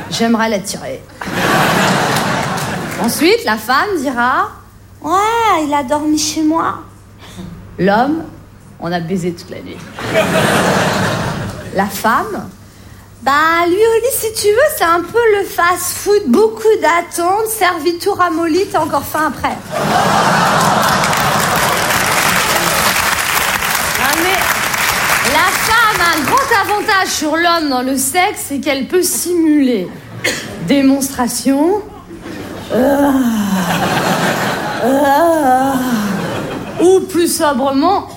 j'aimerais l'attirer. Ensuite, la femme dira, ouais, il a dormi chez moi. L'homme, on a baisé toute la nuit. La femme, lui aussi, si tu veux, c'est un peu le fast-food, beaucoup d'attentes, servi tout ramolli, t'as encore faim après. Mais la femme a un grand avantage sur l'homme dans le sexe, c'est qu'elle peut simuler démonstration, ou plus sobrement,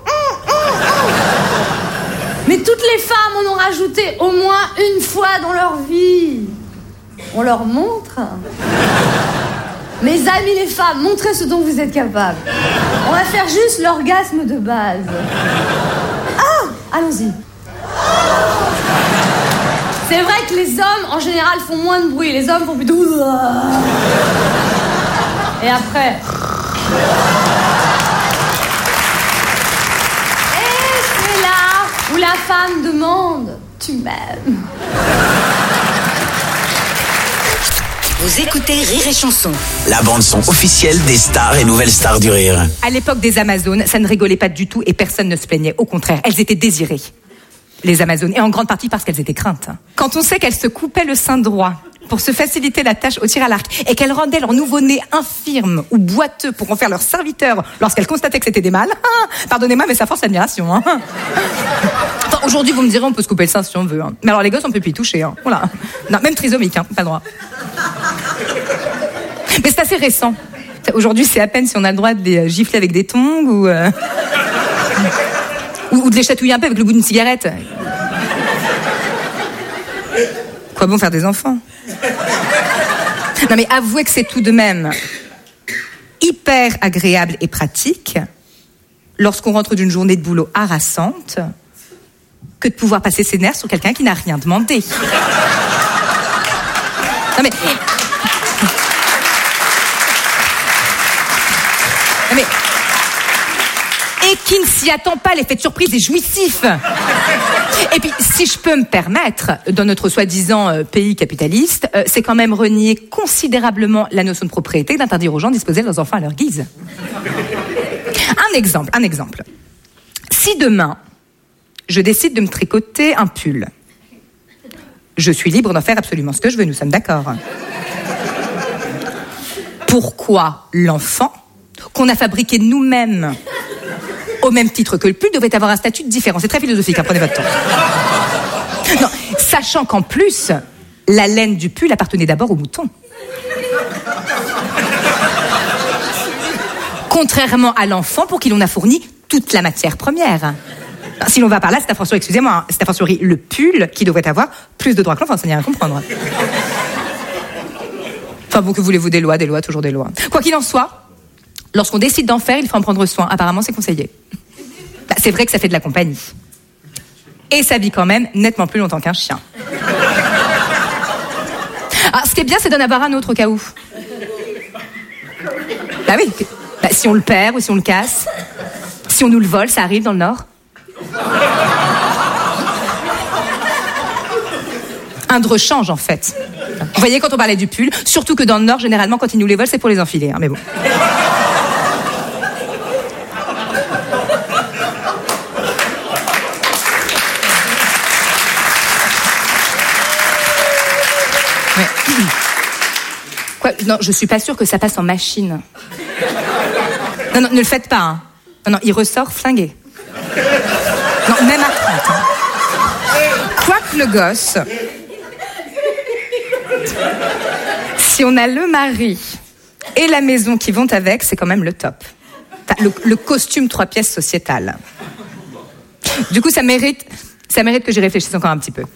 Mais toutes les femmes en ont rajouté au moins une fois dans leur vie. On leur montre. Mes amis les femmes, montrez ce dont vous êtes capables. On va faire juste l'orgasme de base. Allons-y. C'est vrai que les hommes, en général, font moins de bruit. Les hommes font plutôt... Et après... Et c'est là où la femme demande « Tu m'aimes ?» Vous écoutez Rire et Chanson. La bande-son officielle des stars et nouvelles stars du rire. À l'époque des Amazones, ça ne rigolait pas du tout et personne ne se plaignait. Au contraire, elles étaient désirées, les Amazones, et en grande partie parce qu'elles étaient craintes. Quand on sait qu'elles se coupaient le sein droit pour se faciliter la tâche au tir à l'arc et qu'elles rendaient leur nouveau-né infirme ou boiteux pour en faire leur serviteur lorsqu'elles constataient que c'était des mâles, pardonnez-moi, mais ça force l'admiration. Enfin, aujourd'hui, vous me direz, on peut se couper le sein si on veut. Mais alors les gosses, on peut plus y toucher. Voilà. Non, même trisomique, pas le droit. Mais c'est assez récent. Aujourd'hui, c'est à peine si on a le droit de les gifler avec des tongs ou de les chatouiller un peu avec le bout d'une cigarette. Quoi bon faire des enfants? Non mais avouez que c'est tout de même hyper agréable et pratique lorsqu'on rentre d'une journée de boulot harassante que de pouvoir passer ses nerfs sur quelqu'un qui n'a rien demandé. Non mais... Et qui ne s'y attend pas, l'effet de surprise est jouissif. Et puis, si je peux me permettre, dans notre soi-disant pays capitaliste, c'est quand même renier considérablement la notion de propriété d'interdire aux gens de disposer de leurs enfants à leur guise. Un exemple. Si demain, je décide de me tricoter un pull, je suis libre d'en faire absolument ce que je veux, nous sommes d'accord. Pourquoi l'enfant, qu'on a fabriqué nous-mêmes, au même titre que le pull, devait avoir un statut différent? C'est très philosophique, prenez votre temps. Non, sachant qu'en plus, la laine du pull appartenait d'abord aux moutons. Contrairement à l'enfant pour qui l'on a fourni toute la matière première. Si l'on va par là, c'est a fortiori, excusez-moi, c'est a fortiori le pull qui devrait avoir plus de droits que l'enfant, ça n'y a rien à comprendre. Enfin bon, que voulez-vous, des lois, toujours des lois. Quoi qu'il en soit, lorsqu'on décide d'en faire, il faut en prendre soin. Apparemment, c'est conseillé. C'est vrai que ça fait de la compagnie. Et ça vit quand même nettement plus longtemps qu'un chien. Alors, ce qui est bien, c'est d'en avoir un autre au cas où. Bah oui. Si on le perd ou si on le casse, si on nous le vole, ça arrive dans le Nord. Un de rechange, en fait. Vous voyez, quand on parlait du pull, surtout que dans le Nord, généralement, quand ils nous les volent, c'est pour les enfiler. Mais bon. Quoi? Non, je suis pas sûre que ça passe en machine. Non, ne le faites pas. Non, il ressort flingué. Non, même à 30. Quoique le gosse, si on a le mari et la maison qui vont avec, c'est quand même le top. Enfin, le costume 3 pièces sociétal. Du coup, ça mérite que j'y réfléchisse encore un petit peu.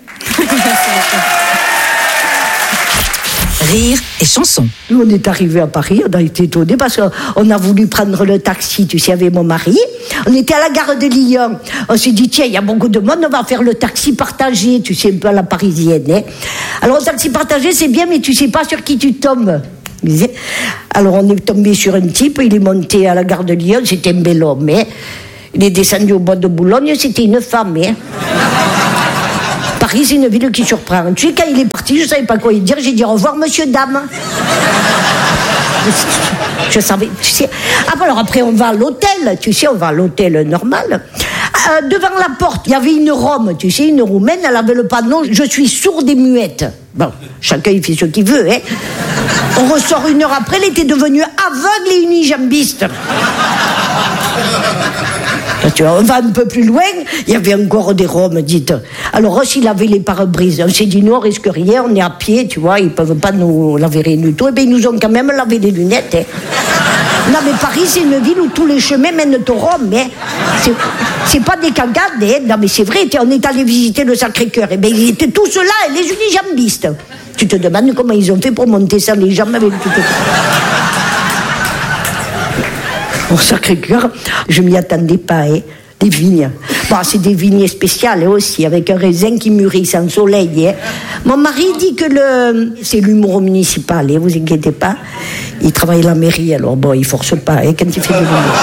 Rire et Chanson. Nous, on est arrivés à Paris, on a été étonnés parce qu'on a voulu prendre le taxi, tu sais, avec mon mari. On était à la gare de Lyon. On s'est dit, tiens, il y a beaucoup de monde, on va faire le taxi partagé, tu sais, un peu à la parisienne. Hein. Alors, le taxi partagé, c'est bien, mais tu sais pas sur qui tu tombes. Alors, on est tombé sur un type, il est monté à la gare de Lyon, c'était un bel homme. Hein. Il est descendu au bois de Boulogne, c'était une femme. Hein. Paris, c'est une ville qui surprend. Tu sais, quand il est parti, je ne savais pas quoi lui dire. J'ai dit au revoir, monsieur, dame. Je savais, tu sais. Ah, alors après, on va à l'hôtel, tu sais, on va à l'hôtel normal. Devant la porte, il y avait une Rome, tu sais, une Roumaine, elle avait le panneau « Je suis sourde et muette ». Bon, chacun il fait ce qu'il veut, hein. On ressort 1 heure après, elle était devenue aveugle et unijambiste. Tu vois, on va un peu plus loin, il y avait encore des Roms, dites. Alors, s'il avait les pare-brises, on s'est dit, nous, on risque rien, on est à pied, tu vois, ils peuvent pas nous laver rien du tout. Et bien, ils nous ont quand même lavé les lunettes, hein. Non, mais Paris, c'est une ville où tous les chemins mènent au Rhum, hein. C'est pas des cagades, hein. Non, mais c'est vrai, on est allé visiter le Sacré-Cœur. Et bien, ils étaient tous là, les unijambistes. Tu te demandes comment ils ont fait pour monter ça, les jambes avec tout. Au Sacré-Cœur, je m'y attendais pas, hein. Des vignes. Bon, c'est des vignes spéciales aussi, avec un raisin qui mûrit sans soleil, hein. Mon mari dit que c'est l'humour municipal, hein, vous inquiétez pas. Il travaille à la mairie, alors bon, il force pas, hein, quand il fait de l'humour.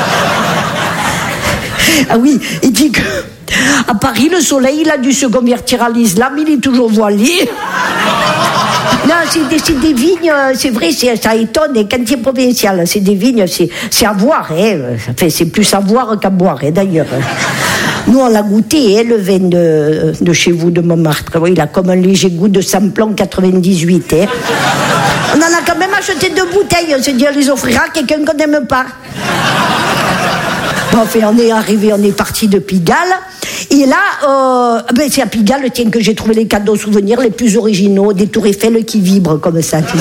Ah oui, il dit que à Paris, le soleil, il a dû se convertir à l'islam, il est toujours voilé. Non, c'est des vignes, c'est vrai, ça étonne, et quand il est provincial, c'est des vignes, c'est à voir, hein. Enfin, c'est plus à voir qu'à boire, hein, d'ailleurs. Nous, on l'a goûté, hein, le vin de chez vous, de Montmartre. Oui, il a comme un léger goût de Samplon 98. Hein. On en a quand même acheté 2 bouteilles, on s'est dit, on les offrira à quelqu'un qu'on n'aime pas. Bon, enfin, on est arrivé, on est parti de Pigalle. Et là, c'est à Pigalle, tiens, que j'ai trouvé les cadeaux souvenirs les plus originaux, des tours Eiffel qui vibrent comme ça, tu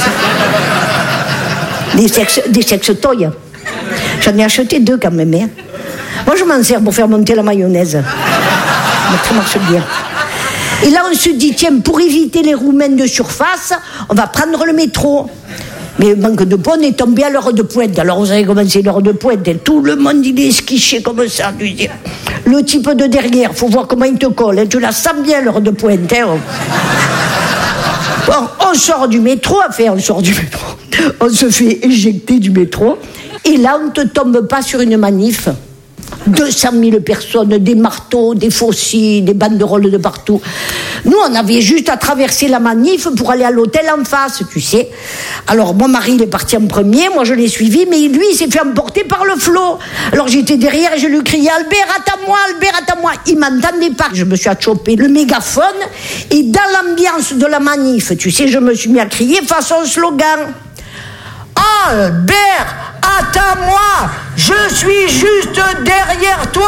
sais. Des sextoys. J'en ai acheté 2 quand même, hein. Moi, je m'en sers pour faire monter la mayonnaise. Ça marche bien. Et là, on se dit, tiens, pour éviter les Roumains de surface, on va prendre le métro. Mais manque de peau, on est tombé à l'heure de pointe. Alors, vous savez comment c'est l'heure de pointe. Tout le monde, il est esquiché comme ça. Le type de derrière, faut voir comment il te colle. Tu la sens bien, l'heure de pointe. Hein. Bon, on sort du métro. On se fait éjecter du métro. Et là, on ne te tombe pas sur une manif. 200 000 personnes, des marteaux, des faucilles, des banderoles de partout. Nous, on avait juste à traverser la manif pour aller à l'hôtel en face, tu sais. Alors, mon mari, il est parti en premier, moi je l'ai suivi, mais lui, il s'est fait emporter par le flot. Alors, j'étais derrière et je lui criais « Albert, attends-moi, Albert, attends-moi !» Il m'entendait pas. Je me suis chopé le mégaphone et dans l'ambiance de la manif, tu sais, je me suis mis à crier façon slogan. « Albert, attends-moi, je suis juste derrière toi !»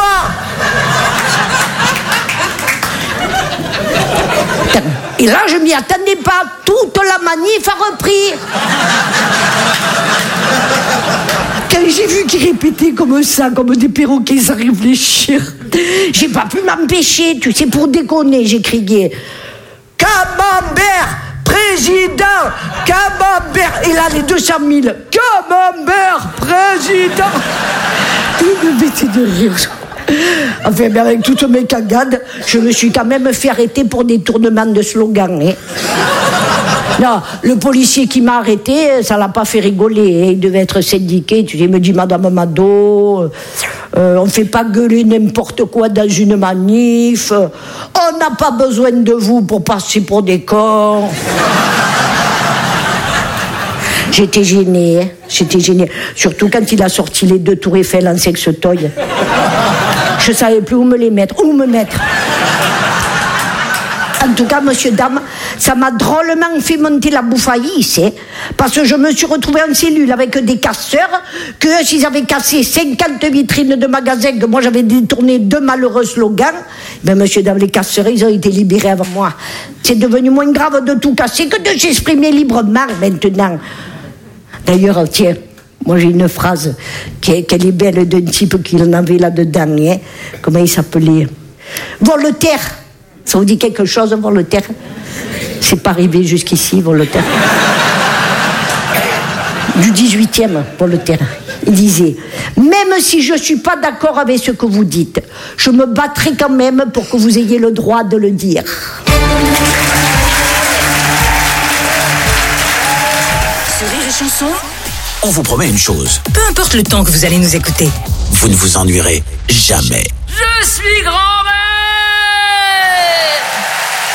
Et là, je m'y attendais pas. Toute la manif a repris. Quand j'ai vu qu'ils répétaient comme ça, comme des perroquets sans réfléchir, j'ai pas pu m'empêcher. Tu sais, pour déconner, j'ai crié « Camembert, président, Camembert !» Et là, les 200 000 « Camembert, président !» Ils me mettaient de rire. Enfin, mais avec toutes mes cagades, je me suis quand même fait arrêter pour détournement de slogan. Hein. Non, le policier qui m'a arrêté, ça l'a pas fait rigoler. Hein. Il devait être syndiqué. Tu sais, il me dit, Madame Mado, on fait pas gueuler n'importe quoi dans une manif. On n'a pas besoin de vous pour passer pour des cons. J'étais gênée, hein. J'étais gênée. Surtout quand il a sorti les 2 tours Eiffel en sextoy. Je savais plus où me les mettre. Où me mettre. En tout cas, monsieur, dame, ça m'a drôlement fait monter la bouffaïs, hein, parce que je me suis retrouvée en cellule avec des casseurs, que s'ils avaient cassé 50 vitrines de magasins, que moi j'avais détourné 2 malheureux slogans, ben monsieur, dame, les casseurs, ils ont été libérés avant moi. C'est devenu moins grave de tout casser que de s'exprimer librement maintenant. D'ailleurs, tiens, moi j'ai une phrase qu'elle est belle d'un type qui en avait là-dedans. Hein. Comment il s'appelait? Voltaire. Ça vous dit quelque chose, Voltaire? C'est pas arrivé jusqu'ici, Voltaire. Du 18e, Voltaire. Il disait, même si je suis pas d'accord avec ce que vous dites, je me battrai quand même pour que vous ayez le droit de le dire. Sur Rire et Chanson, On vous promet une chose. peu importe le temps que vous allez nous écouter. Vous ne vous ennuierez jamais. Je suis grand-mère.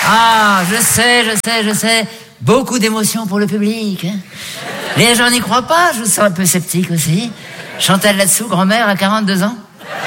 Ah, je sais. Beaucoup d'émotions pour le public. Hein. Les gens n'y croient pas, je vous sens un peu sceptique aussi. Chantal là-dessous, grand-mère à 42 ans.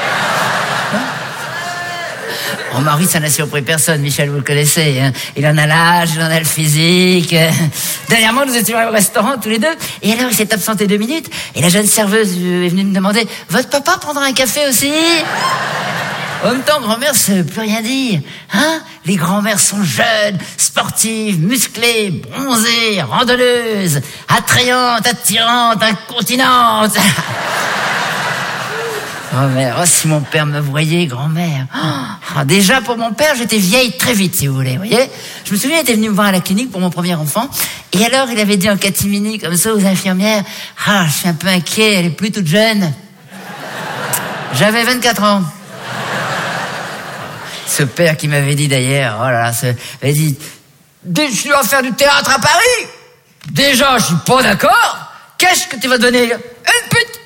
Mon mari, ça n'a surpris personne. Michel, vous le connaissez. Hein. Il en a l'âge, il en a le physique. Dernièrement, nous étions au restaurant tous les deux. Et alors, il s'est absenté 2 minutes. Et la jeune serveuse est venue me demander « Votre papa prendra un café aussi ?» En même temps, grand-mère, ça veut plus rien dire. Hein? Les grand-mères sont jeunes, sportives, musclées, bronzées, randonneuses, attrayantes, attirantes, incontinentes. Grand-mère, oh, si mon père me voyait, grand-mère. Oh, déjà, pour mon père, j'étais vieille très vite, si vous voulez, voyez. Je me souviens, il était venu me voir à la clinique pour mon premier enfant. Et alors, il avait dit en catimini, comme ça, aux infirmières, « Ah, je suis un peu inquiet, elle est plus toute jeune. » J'avais 24 ans. Ce père qui m'avait dit d'ailleurs, oh là là, m'avait dit, je dois faire du théâtre à Paris. Déjà, je suis pas d'accord. Qu'est-ce que tu vas donner? Une pute.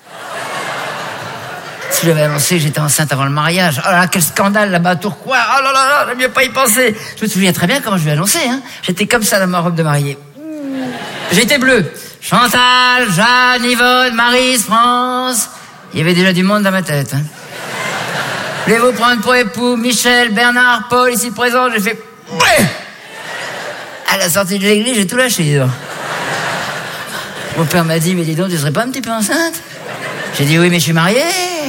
Si je lui avais annoncé que j'étais enceinte avant le mariage, oh là là, quel scandale là-bas à Tourcoing. Oh là là là, j'aime mieux pas y penser. Je me souviens très bien comment je lui ai annoncé, hein. J'étais comme ça dans ma robe de mariée. J'étais bleue. Chantal, Jeanne, Yvonne, Maryse, France. Il y avait déjà du monde dans ma tête, hein. Voulez-vous prendre pour époux Michel, Bernard, Paul, ici présent? J'ai fait... Ouais. À la sortie de l'église, j'ai tout lâché. Mon père m'a dit, mais dis donc, tu serais pas un petit peu enceinte? J'ai dit, oui, mais je suis mariée.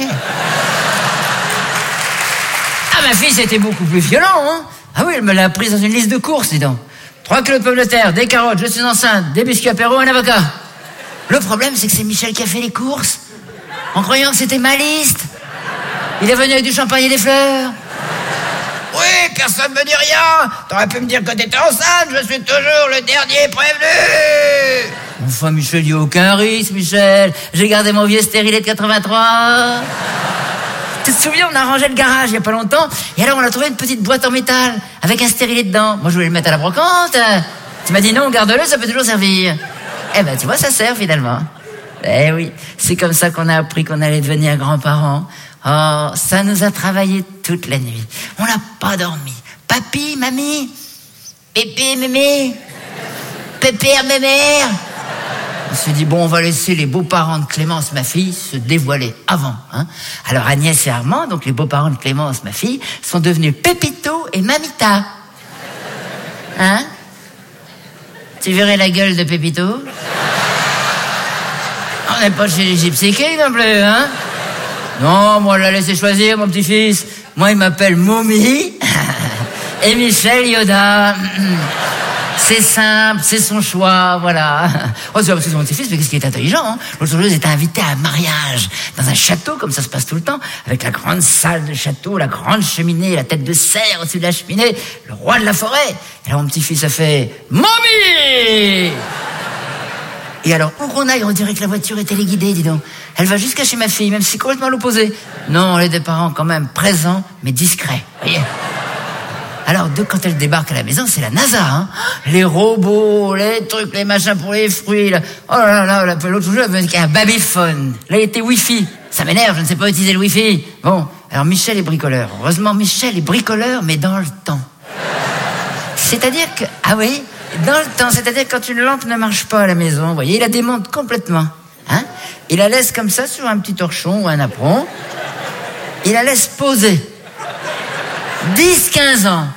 Ah, ma fille, c'était beaucoup plus violent, hein. Ah oui, elle me l'a prise dans une liste de courses, dis donc. 3 kilos de pommes de terre, des carottes, je suis enceinte, des biscuits apéro, un avocat. Le problème, c'est que c'est Michel qui a fait les courses, en croyant que c'était ma liste. Il est venu avec du champagne et des fleurs. Oui, personne me dit rien. T'aurais pu me dire que t'étais enceinte, je suis toujours le dernier prévenu. Enfin, Michel, il n'y a aucun risque, Michel. J'ai gardé mon vieux stérilet de 83. Tu te souviens, on a rangé le garage il n'y a pas longtemps. Et alors, on a trouvé une petite boîte en métal avec un stérilet dedans. Moi, je voulais le mettre à la brocante. Tu m'as dit non, garde-le, ça peut toujours servir. Eh ben, tu vois, ça sert finalement. Eh oui, c'est comme ça qu'on a appris qu'on allait devenir grands-parents. Oh, ça nous a travaillé toute la nuit. On n'a pas dormi. Papy, mamie, pépé, mémé, pépère, mémère. On s'est dit, bon, on va laisser les beaux-parents de Clémence, ma fille, se dévoiler avant. Hein. Alors Agnès et Armand, donc les beaux-parents de Clémence, ma fille, sont devenus Pépito et Mamita. Hein? Tu verrais la gueule de Pépito? On n'est pas chez les Gypsy Kings non plus, hein? Non, moi, on l'a laissé choisir, mon petit-fils. Moi, il m'appelle Mommy. Et Michel Yoda. C'est simple, c'est son choix, voilà. Oh, c'est son petit-fils, mais qu'est-ce qui est intelligent, hein? L'autre jour, j'étais invité à un mariage, dans un château, comme ça se passe tout le temps, avec la grande salle de château, la grande cheminée, la tête de cerf au-dessus de la cheminée, le roi de la forêt. Et là, mon petit-fils a fait « Mommy !» Et alors, où qu'on aille, on dirait que la voiture est téléguidée, dis donc. Elle va jusqu'à chez ma fille, même si c'est complètement l'opposé. Non, on est des parents quand même présents, mais discrets, voyez. Alors, quand elle débarque à la maison, c'est la NASA, hein. Les robots, les trucs, les machins pour les fruits, là. Oh là là, l'autre jour, elle venait avec un babyphone. Là, il était Wi-Fi. Ça m'énerve, je ne sais pas utiliser le Wi-Fi. Bon, alors Michel est bricoleur. Heureusement, Michel est bricoleur, mais dans le temps. C'est-à-dire que, ah oui, dans le temps, c'est-à-dire quand une lampe ne marche pas à la maison, vous voyez, il la démonte complètement. Hein? Il la laisse comme ça sur un petit torchon ou un apron. Il la laisse poser. 10-15 ans.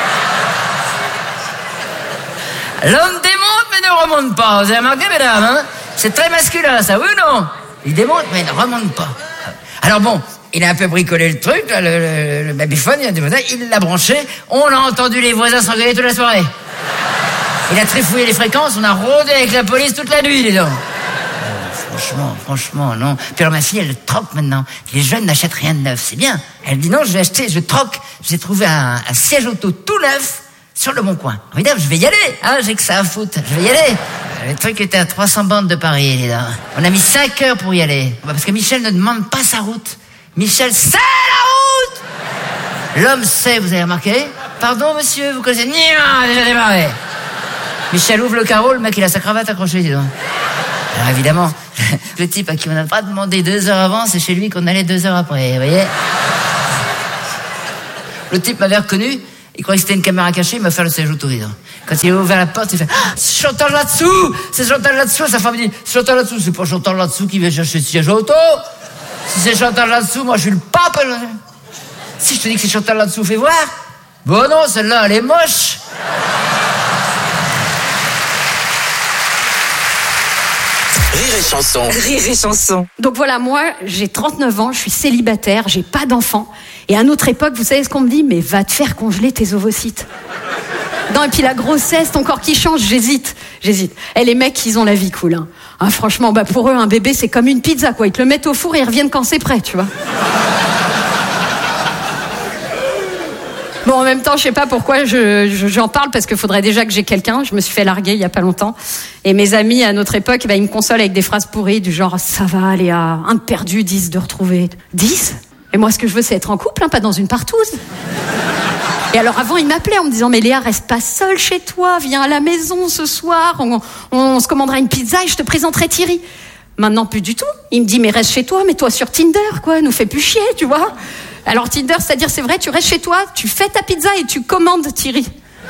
L'homme démonte mais ne remonte pas. Vous avez remarqué, mesdames, hein? C'est très masculin, ça, oui ou non? Il démonte mais ne remonte pas. Alors bon, il a un peu bricolé le truc, là, le babyphone, il l'a branché. On a entendu les voisins s'engueuler toute la soirée. Il a trifouillé les fréquences, on a rôdé avec la police toute la nuit, les dents. Franchement, non. Puis alors ma fille, elle troque maintenant. Les jeunes n'achètent rien de neuf, c'est bien. Elle dit non, je troque. J'ai trouvé un siège auto tout neuf sur le Bon Coin. Évidemment, je vais y aller. Hein, j'ai que ça à foutre. Je vais y aller. Le truc était à 300 bandes de Paris, les dents. On a mis 5 heures pour y aller. Parce que Michel ne demande pas sa route. Michel sait la route. L'homme sait, vous avez remarqué? Pardon, monsieur, vous connaissez? Nia, déjà démarré. Michel ouvre le carreau, le mec, il a sa cravate accrochée, dis donc. Alors évidemment, le type à qui on n'a pas demandé 2 heures avant, c'est chez lui qu'on allait 2 heures après, vous voyez. Le type m'avait reconnu, Il croyait que c'était une caméra cachée, il m'a fait le siège auto. Quand il a ouvert la porte, il fait « c'est Chantal là-dessous. C'est Chantal là-dessous. » Sa femme dit « c'est Chantal là-dessous. C'est pas Chantal là-dessous qui vient chercher le siège auto. Si c'est Chantal là-dessous, moi je suis le pape. » Si je te dis que c'est Chantal là-dessous, fais voir. Bon non, celle-là, elle est moche. Rire et chanson. Rire et chanson. Donc voilà, moi, j'ai 39 ans, je suis célibataire, j'ai pas d'enfant. Et à notre époque, vous savez ce qu'on me dit? Mais va te faire congeler tes ovocytes. Non, et puis la grossesse, ton corps qui change, j'hésite. Et les mecs, ils ont la vie cool. Hein, franchement, pour eux, un bébé, c'est comme une pizza, quoi. Ils te le mettent au four et ils reviennent quand c'est prêt, tu vois. Bon, en même temps, je sais pas pourquoi j'en parle, parce qu'il faudrait déjà que j'ai quelqu'un. Je me suis fait larguer il y a pas longtemps. Et mes amis, à notre époque, ils me consolent avec des phrases pourries du genre « ça va, Léa, 1 de perdu, 10 de retrouvé. » 10 ? Et moi, ce que je veux, c'est être en couple, pas dans une partouze. Et alors avant, il m'appelait en me disant « mais Léa, reste pas seule chez toi, viens à la maison ce soir, on se commandera une pizza et je te présenterai Thierry. » Maintenant, plus du tout. Il me dit « mais reste chez toi, mets-toi sur Tinder, quoi, nous fais plus chier, tu vois. » Alors Tinder, c'est-à-dire, c'est vrai, tu restes chez toi, tu fais ta pizza et tu commandes Thierry.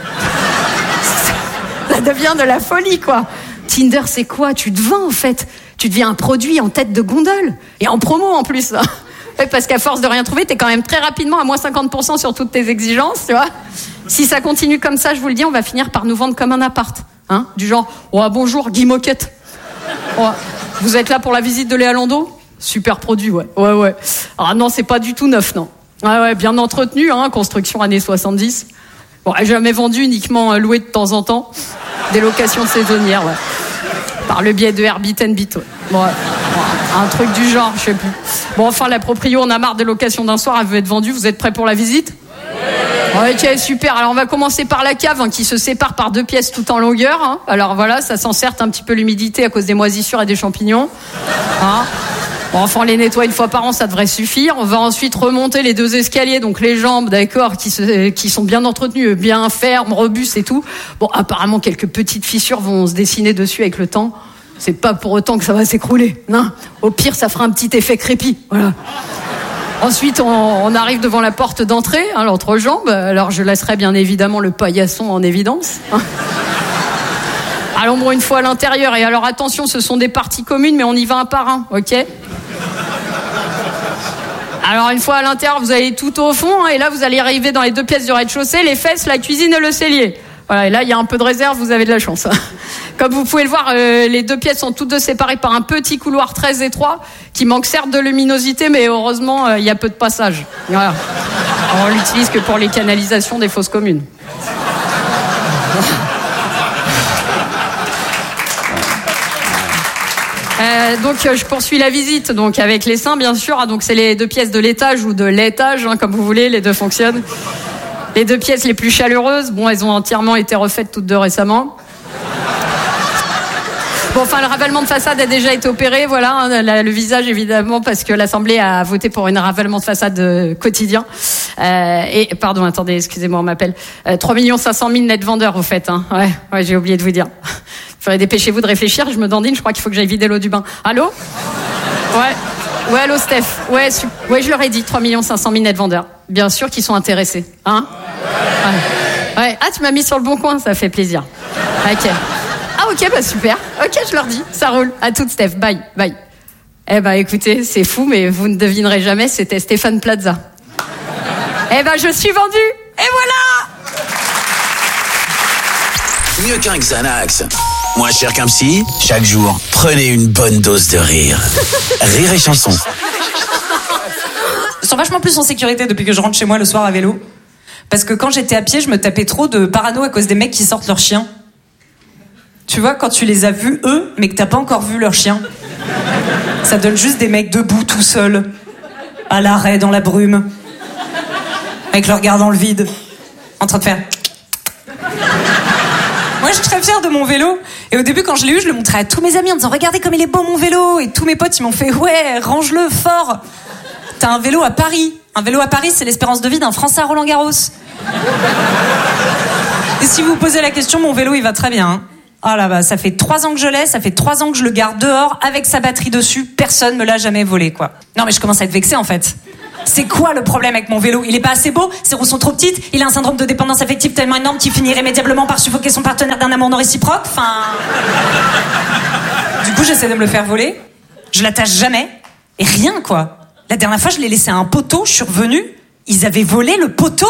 Ça devient de la folie, quoi. Tinder, c'est quoi? Tu te vends, en fait. Tu deviens un produit en tête de gondole. Et en promo, en plus. Ouais, parce qu'à force de rien trouver, t'es quand même très rapidement à moins 50% sur toutes tes exigences, tu vois. Si ça continue comme ça, je vous le dis, on va finir par nous vendre comme un appart. Hein, du genre, oh, bonjour, Guy Moquette. Oh, vous êtes là pour la visite de Léa Landau? Super produit, ouais. Ah non, c'est pas du tout neuf, non. Ouais, bien entretenu, construction années 70. Bon, jamais vendu, uniquement loué de temps en temps. Des locations saisonnières, ouais. Par le biais de Airbnb, ouais. Bon, un truc du genre, je sais plus. Bon, enfin, la proprio, on a marre des locations d'un soir, elle veut être vendue. Vous êtes prêts pour la visite? Ok, super. Alors, on va commencer par la cave, qui se sépare par 2 pièces tout en longueur. Alors voilà, ça s'enserte un petit peu l'humidité à cause des moisissures et des champignons. Bon, enfin, on les nettoie 1 fois par an, ça devrait suffire. On va ensuite remonter les 2 escaliers, donc les jambes, d'accord, qui sont bien entretenues, bien fermes, robustes et tout. Bon, apparemment, quelques petites fissures vont se dessiner dessus avec le temps. C'est pas pour autant que ça va s'écrouler. Non. Au pire, ça fera un petit effet crépi. Voilà. Ensuite, on arrive devant la porte d'entrée, l'entrejambe. Alors, je laisserai bien évidemment le paillasson en évidence. Alors bon, 1 fois à l'intérieur. Et alors, attention, ce sont des parties communes, mais on y va un par un, ok? Alors, 1 fois à l'intérieur, vous allez tout au fond, et là, vous allez arriver dans les 2 pièces du rez-de-chaussée, les fesses, la cuisine et le cellier. Voilà, et là, il y a un peu de réserve, vous avez de la chance. Comme vous pouvez le voir, les 2 pièces sont toutes 2 séparées par un petit couloir très étroit, qui manque certes de luminosité, mais heureusement, il y a peu de passage. Voilà. On l'utilise que pour les canalisations des fosses communes. Donc je poursuis la visite, donc avec les seins bien sûr. Donc c'est les 2 pièces de l'étage ou de l'étage, comme vous voulez, les 2 fonctionnent. Les 2 pièces les plus chaleureuses, bon, elles ont entièrement été refaites toutes 2 récemment. Bon, enfin, le ravalement de façade a déjà été opéré, voilà, le visage évidemment, parce que l'Assemblée a voté pour un ravalement de façade quotidien. Et pardon, attendez, excusez-moi, on m'appelle. 3 500 000 net vendeurs au fait. Ouais, j'ai oublié de vous dire. Dépêchez-vous de réfléchir, je me dandine, je crois qu'il faut que j'aille vider l'eau du bain. Allô? Ouais, allô Steph. Ouais, je leur ai dit 3 500 000 net vendeurs. Bien sûr qu'ils sont intéressés, hein? Ouais. Ah, tu m'as mis sur le bon coin, ça fait plaisir. Ok. Ah ok, super. Ok, je leur dis, ça roule. À toutes Steph, bye. Eh ben écoutez, c'est fou, mais vous ne devinerez jamais, c'était Stéphane Plaza. Eh ben je suis vendue. Et voilà. Mieux qu'un Xanax. Moins cher qu'un psy, chaque jour, prenez une bonne dose de rire. Rire et chanson. Je sens vachement plus en sécurité depuis que je rentre chez moi le soir à vélo. Parce que quand j'étais à pied, je me tapais trop de parano à cause des mecs qui sortent leur chien. Tu vois, quand tu les as vus, eux, mais que t'as pas encore vu leur chien. Ça donne juste des mecs debout, tout seuls. À l'arrêt, dans la brume. Avec le regard dans le vide. En train de faire... Moi, je suis très fière de mon vélo. Et au début, quand je l'ai eu, je le montrais à tous mes amis en disant « Regardez comme il est beau, mon vélo !» Et tous mes potes, ils m'ont fait « Ouais, range-le fort !» T'as un vélo à Paris. Un vélo à Paris, c'est l'espérance de vie d'un Français à Roland-Garros. Et si vous vous posez la question, mon vélo, il va très bien. Ah là bah, ça fait 3 ans que je l'ai, ça fait 3 ans que je le garde dehors avec sa batterie dessus. Personne me l'a jamais volé, quoi. Non, mais je commence à être vexée, en fait. C'est quoi le problème avec mon vélo? Il est pas assez beau, ses roues sont trop petites, il a un syndrome de dépendance affective tellement énorme qu'il finit irrémédiablement par suffoquer son partenaire d'un amour non réciproque. Enfin... Du coup, j'essaie de me le faire voler. Je l'attache jamais. Et rien, quoi. La dernière fois, je l'ai laissé à un poteau, je suis revenue, ils avaient volé le poteau.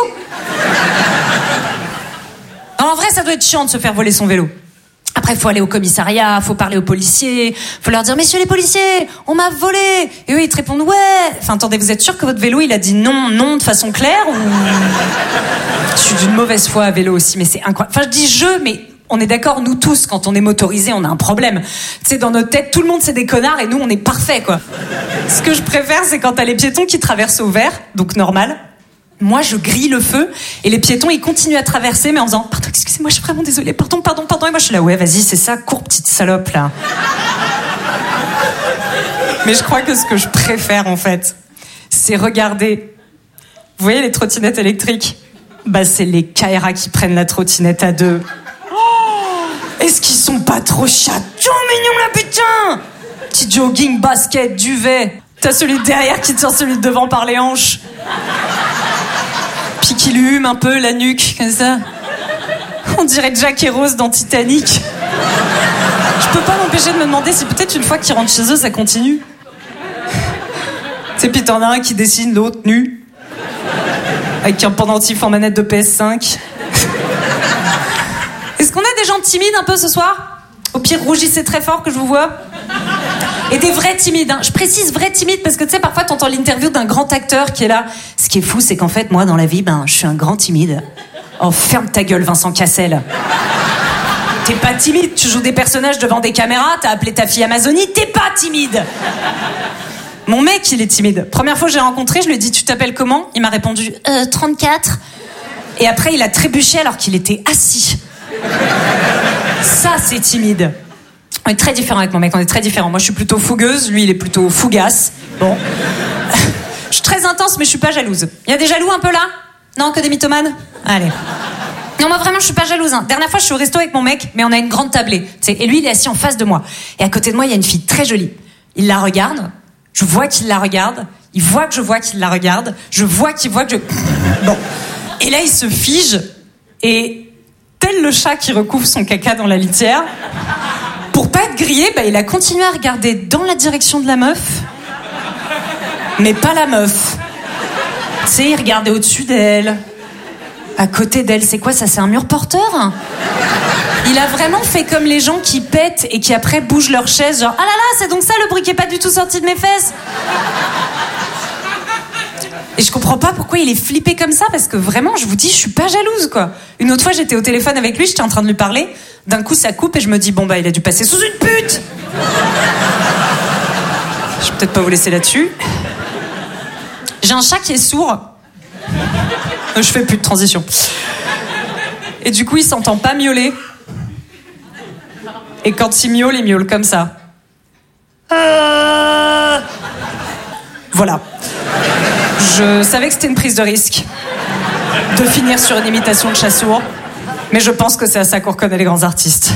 Non, en vrai, ça doit être chiant de se faire voler son vélo. Après, il faut aller au commissariat, faut parler aux policiers, faut leur dire « Messieurs les policiers, on m'a volé !» Et eux, ils te répondent « Ouais !» Enfin, attendez, vous êtes sûr que votre vélo, il a dit non de façon claire ou... Je suis d'une mauvaise foi à vélo aussi, mais c'est incroyable. Enfin, je dis « je », mais on est d'accord, nous tous, quand on est motorisé, on a un problème. Tu sais, dans notre tête, tout le monde, c'est des connards et nous, on est parfaits, quoi. Ce que je préfère, c'est quand t'as les piétons qui traversent au vert, donc normal. Moi, je grille le feu et les piétons, ils continuent à traverser, mais en faisant « Pardon, excusez-moi, je suis vraiment désolée, pardon. » Et moi, je suis là « Ouais, vas-y, c'est ça, cours, petite salope, là. » Mais je crois que ce que je préfère, en fait, c'est regarder... Vous voyez les trottinettes électriques? Bah, c'est les Kaira qui prennent la trottinette à deux. Oh, est-ce qu'ils sont pas trop chatons, mignons, là, putain? Petit jogging, basket, duvet. T'as celui de derrière qui tient celui de devant par les hanches. Puis qui lui hume un peu la nuque, comme ça. On dirait Jack et Rose dans Titanic. Je peux pas m'empêcher de me demander si peut-être une fois qu'ils rentrent chez eux, ça continue. Tu sais, puis t'en as un qui dessine l'autre nu. Avec un pendentif en manette de PS5. Est-ce qu'on a des gens timides un peu ce soir? Au pire, rougissez très fort que je vous vois. Et des vrais timides, hein. Je précise vrais timides parce que tu sais, parfois t'entends l'interview d'un grand acteur qui est là. Ce qui est fou, c'est qu'en fait, moi, dans la vie, je suis un grand timide. Oh, ferme ta gueule, Vincent Cassel. T'es pas timide, tu joues des personnages devant des caméras, t'as appelé ta fille Amazonie, t'es pas timide. Mon mec, il est timide. Première fois que j'ai rencontré, je lui ai dit, tu t'appelles comment? Il m'a répondu, 34. Et après, il a trébuché alors qu'il était assis. Ça, c'est timide. On est très différents avec mon mec, on est très différents. Moi, je suis plutôt fougueuse, lui, il est plutôt fougasse. Bon. Je suis très intense, mais je suis pas jalouse. Il y a des jaloux un peu là? Non, que des mythomanes? Allez. Non, moi, vraiment, je suis pas jalouse. Hein. Dernière fois, je suis au resto avec mon mec, mais on a une grande tablée. T'sais, et lui, il est assis en face de moi. Et à côté de moi, il y a une fille très jolie. Il la regarde. Je vois qu'il la regarde. Il voit que je vois qu'il la regarde. Je vois qu'il voit que je... Bon. Et là, il se fige. Et tel le chat qui recouvre son caca dans la litière... Pour pas être grillé, il a continué à regarder dans la direction de la meuf, mais pas la meuf. Tu sais, il regardait au-dessus d'elle, à côté d'elle. C'est quoi ça? C'est un mur porteur? Il a vraiment fait comme les gens qui pètent et qui après bougent leur chaise, genre « Ah là là, c'est donc ça le bruit qui est pas du tout sorti de mes fesses !» Et je comprends pas pourquoi il est flippé comme ça, parce que vraiment, je vous dis, je suis pas jalouse, quoi. Une autre fois, j'étais au téléphone avec lui, j'étais en train de lui parler. D'un coup, ça coupe et je me dis, bon, il a dû passer sous une pute. Je vais peut-être pas vous laisser là-dessus. J'ai un chat qui est sourd. Je fais plus de transition. Et du coup, il s'entend pas miauler. Et quand il miaule comme ça. Voilà. Je savais que c'était une prise de risque de finir sur une imitation de chat sourd, mais je pense que c'est à ça qu'on reconnaît les grands artistes.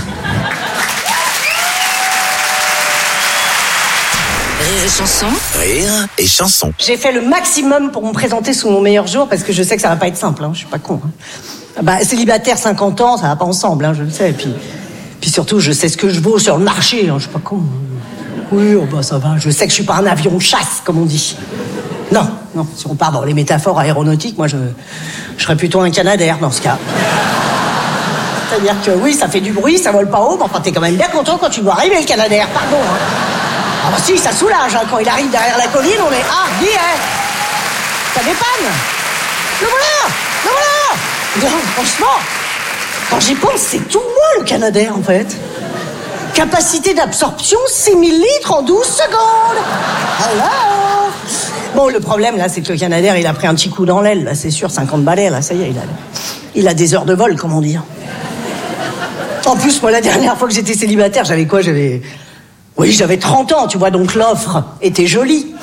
Rire et chanson. Rire et chanson. J'ai fait le maximum pour me présenter sous mon meilleur jour, parce que je sais que ça va pas être simple, hein, je suis pas con. Hein. Célibataire, 50 ans, ça va pas ensemble, hein, je le sais. Et puis surtout, je sais ce que je vaux sur le marché, hein, je suis pas con. Oui, ça va, je sais que je suis pas un avion de chasse, comme on dit. Non, si on part dans les métaphores aéronautiques, moi je serais plutôt un Canadair dans ce cas. C'est-à-dire que oui, ça fait du bruit, ça vole pas haut, mais enfin t'es quand même bien content quand tu vois arriver le Canadair, pardon. Hein. Ah si, ça soulage, hein, quand il arrive derrière la colline, on est ça dépanne. Le voilà. Non, franchement, quand j'y pense, c'est tout moi le Canadair en fait. Capacité d'absorption, 6000 litres en 12 secondes. Hello. Bon, le problème, là, c'est que le Canadair, il a pris un petit coup dans l'aile, là, c'est sûr, 50 balais, là, ça y est, il a des heures de vol, comme on dit. En plus, moi, la dernière fois que j'étais célibataire, j'avais quoi? J'avais 30 ans, tu vois, donc l'offre était jolie.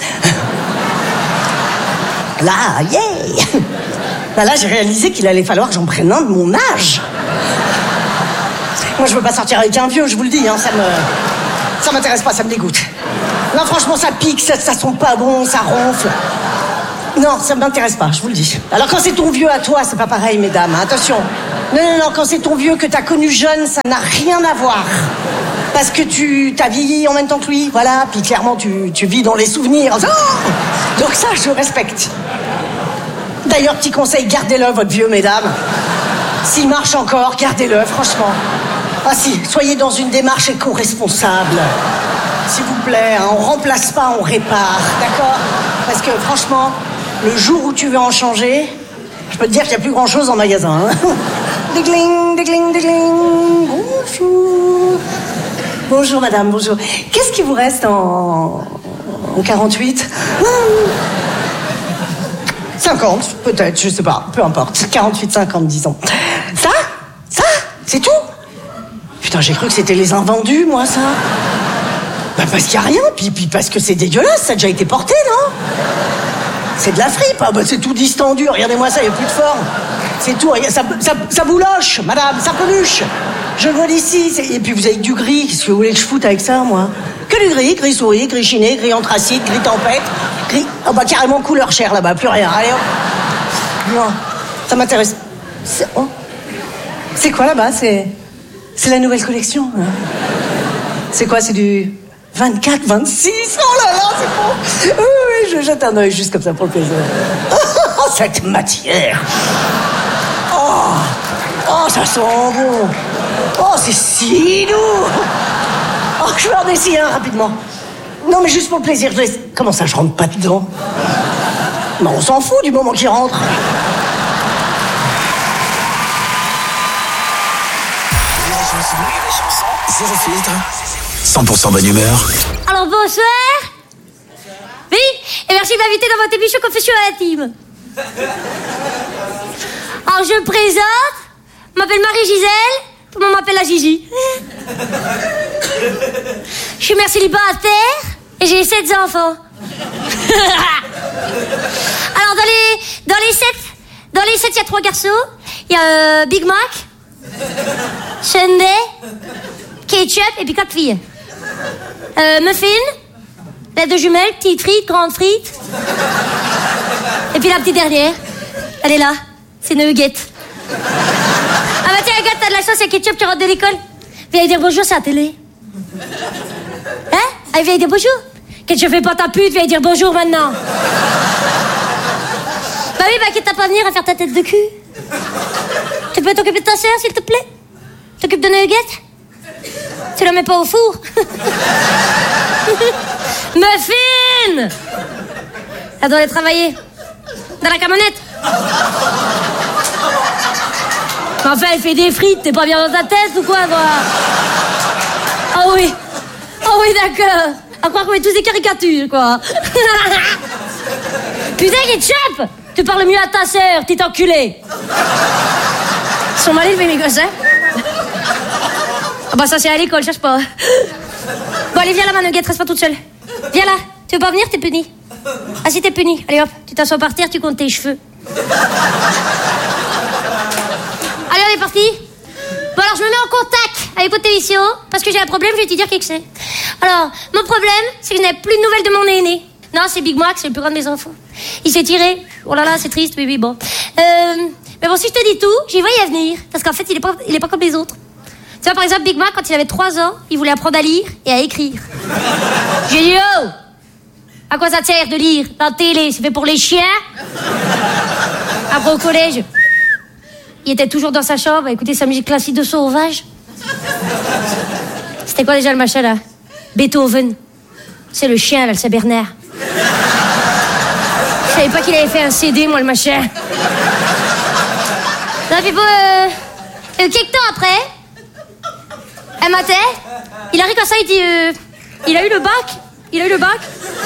Là, yeah. Là, j'ai réalisé qu'il allait falloir que j'en prenne un de mon âge. Moi, je veux pas sortir avec un vieux, je vous le dis, hein, ça m'intéresse pas, ça me dégoûte. Non, franchement, ça pique, ça sent pas bon, ça ronfle. Non, ça m'intéresse pas, je vous le dis. Alors quand c'est ton vieux à toi, c'est pas pareil, mesdames, hein, attention. Non, quand c'est ton vieux que t'as connu jeune, ça n'a rien à voir. Parce que tu t'as vieilli en même temps que lui, voilà, puis clairement tu vis dans les souvenirs. Oh, donc ça, je respecte. D'ailleurs, petit conseil, gardez-le, votre vieux, mesdames. S'il marche encore, gardez-le, franchement. Ah si, soyez dans une démarche éco-responsable. S'il vous plaît, hein, on remplace pas, on répare, d'accord? Parce que franchement, le jour où tu veux en changer, je peux te dire qu'il n'y a plus grand-chose en magasin. Hein. Dégling, dégling, dégling. Bonjour. Bonjour madame, bonjour. Qu'est-ce qui vous reste en 48? 50, peut-être, je sais pas, peu importe. 48, 50, disons. Ça, c'est tout? Putain, j'ai cru que c'était les invendus, moi, ça. Bah parce qu'il n'y a rien, puis parce que c'est dégueulasse, ça a déjà été porté, non? C'est de la fripe, ah bah c'est tout distendu, regardez-moi ça, il n'y a plus de forme. C'est tout, ça bouloche, madame, ça peluche. Je le vois d'ici, et puis vous avez du gris, qu'est-ce que vous voulez que je foute avec ça, moi? Que du gris souris, gris chiné, gris anthracite, gris tempête, gris... Oh bah carrément couleur chair là-bas, plus rien, allez hop. Non, ça m'intéresse. C'est quoi là-bas? C'est la nouvelle collection, hein. C'est quoi, c'est du 24, 26? Oh là là, c'est bon. Oui, je jette un œil juste comme ça pour le plaisir. Oh, cette matière. Oh, ça sent bon. Oh, c'est si doux. Oh, je vais en essayer un rapidement. Non, mais juste pour le plaisir, je laisse... Comment ça, je rentre pas dedans? Mais on s'en fout du moment qu'il rentre. Zéro filtre, 100% bonne humeur. Alors bonsoir. Oui, et merci de m'inviter dans votre émission Confession intime. Alors je me présente, je m'appelle Marie-Gisèle, tout le monde m'appelle la Gigi. Je suis mère célibataire et j'ai 7 enfants. Alors dans les 7, il y a 3 garçons. Il y a Big Mac, Sunday, ketchup et puis 4 filles. Muffin, la 2 jumelles, petite frite, grande frite. Et puis la petite dernière, elle est là, c'est Nugget. Ah bah tiens, regarde, t'as de la sauce, il y a ketchup, tu rentres de l'école. Viens dire bonjour, c'est à la télé. Hein? Ah, viens dire bonjour. Ketchup, fais pas ta pute, viens dire bonjour maintenant. Bah oui, bah quitte à pas venir à faire ta tête de cul. Tu peux t'occuper de ta sœur, s'il te plaît? T'occupes de Nugget? Tu la mets pas au four? Muffin! Elle doit aller travailler. Dans la camionnette. Enfin, elle fait des frites, t'es pas bien dans ta tête ou quoi, toi? Oh oui, d'accord. À croire qu'on est tous des caricatures, quoi. Putain, ketchup! Tu parles mieux à ta sœur, t'es enculé. Ils sont mal élevés, mes gosses, hein? Ah bah ça, c'est à l'école, cherche pas. Bon, allez, viens là, ma Nugget, reste pas toute seule. Viens là, tu veux pas venir, t'es puni. Ah si, t'es puni. Allez hop, tu t'assois par terre, tu comptes tes cheveux. Allez, on est parti. Bon, alors je me mets en contact avec votre émission, parce que j'ai un problème, je vais te dire qui que c'est. Alors, mon problème, c'est que je n'ai plus de nouvelles de mon aîné. Non, c'est Big Mac, c'est le plus grand de mes enfants. Il s'est tiré. Oh là là, c'est triste, oui, bon. Mais bon, si je te dis tout, j'y voyais venir, parce qu'en fait, il est pas comme les autres. Tu vois, par exemple, Big Mac, quand il avait 3 ans, il voulait apprendre à lire et à écrire. J'ai dit, oh! À quoi ça sert de lire? La télé, c'est fait pour les chiens? Après, au collège, il était toujours dans sa chambre à écouter sa musique classique de Sauvage. C'était quoi déjà le machin, là? Beethoven. C'est le chien, là, c'est Bernard. Je savais pas qu'il avait fait un CD, moi, le machin. Non, puis bon, quelques temps après, un matin, il arrive comme ça, il dit, il a eu le bac.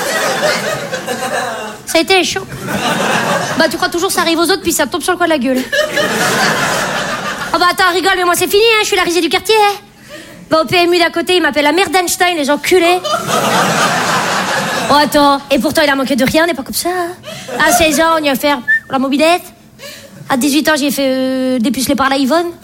Ça a été un choc. Bah, tu crois toujours que ça arrive aux autres, puis ça tombe sur le coin de la gueule. Oh bah, attends, rigole, mais moi, c'est fini, hein, je suis la risée du quartier, hein. Bah, au PMU d'à côté, il m'appelle la mère d'Einstein, les gens culés. Oh, attends, et pourtant, il a manqué de rien, on n'est pas comme ça. Hein. À 16 ans, on y a fait la mobilette. À 18 ans, j'ai fait dépuceler par la Yvonne.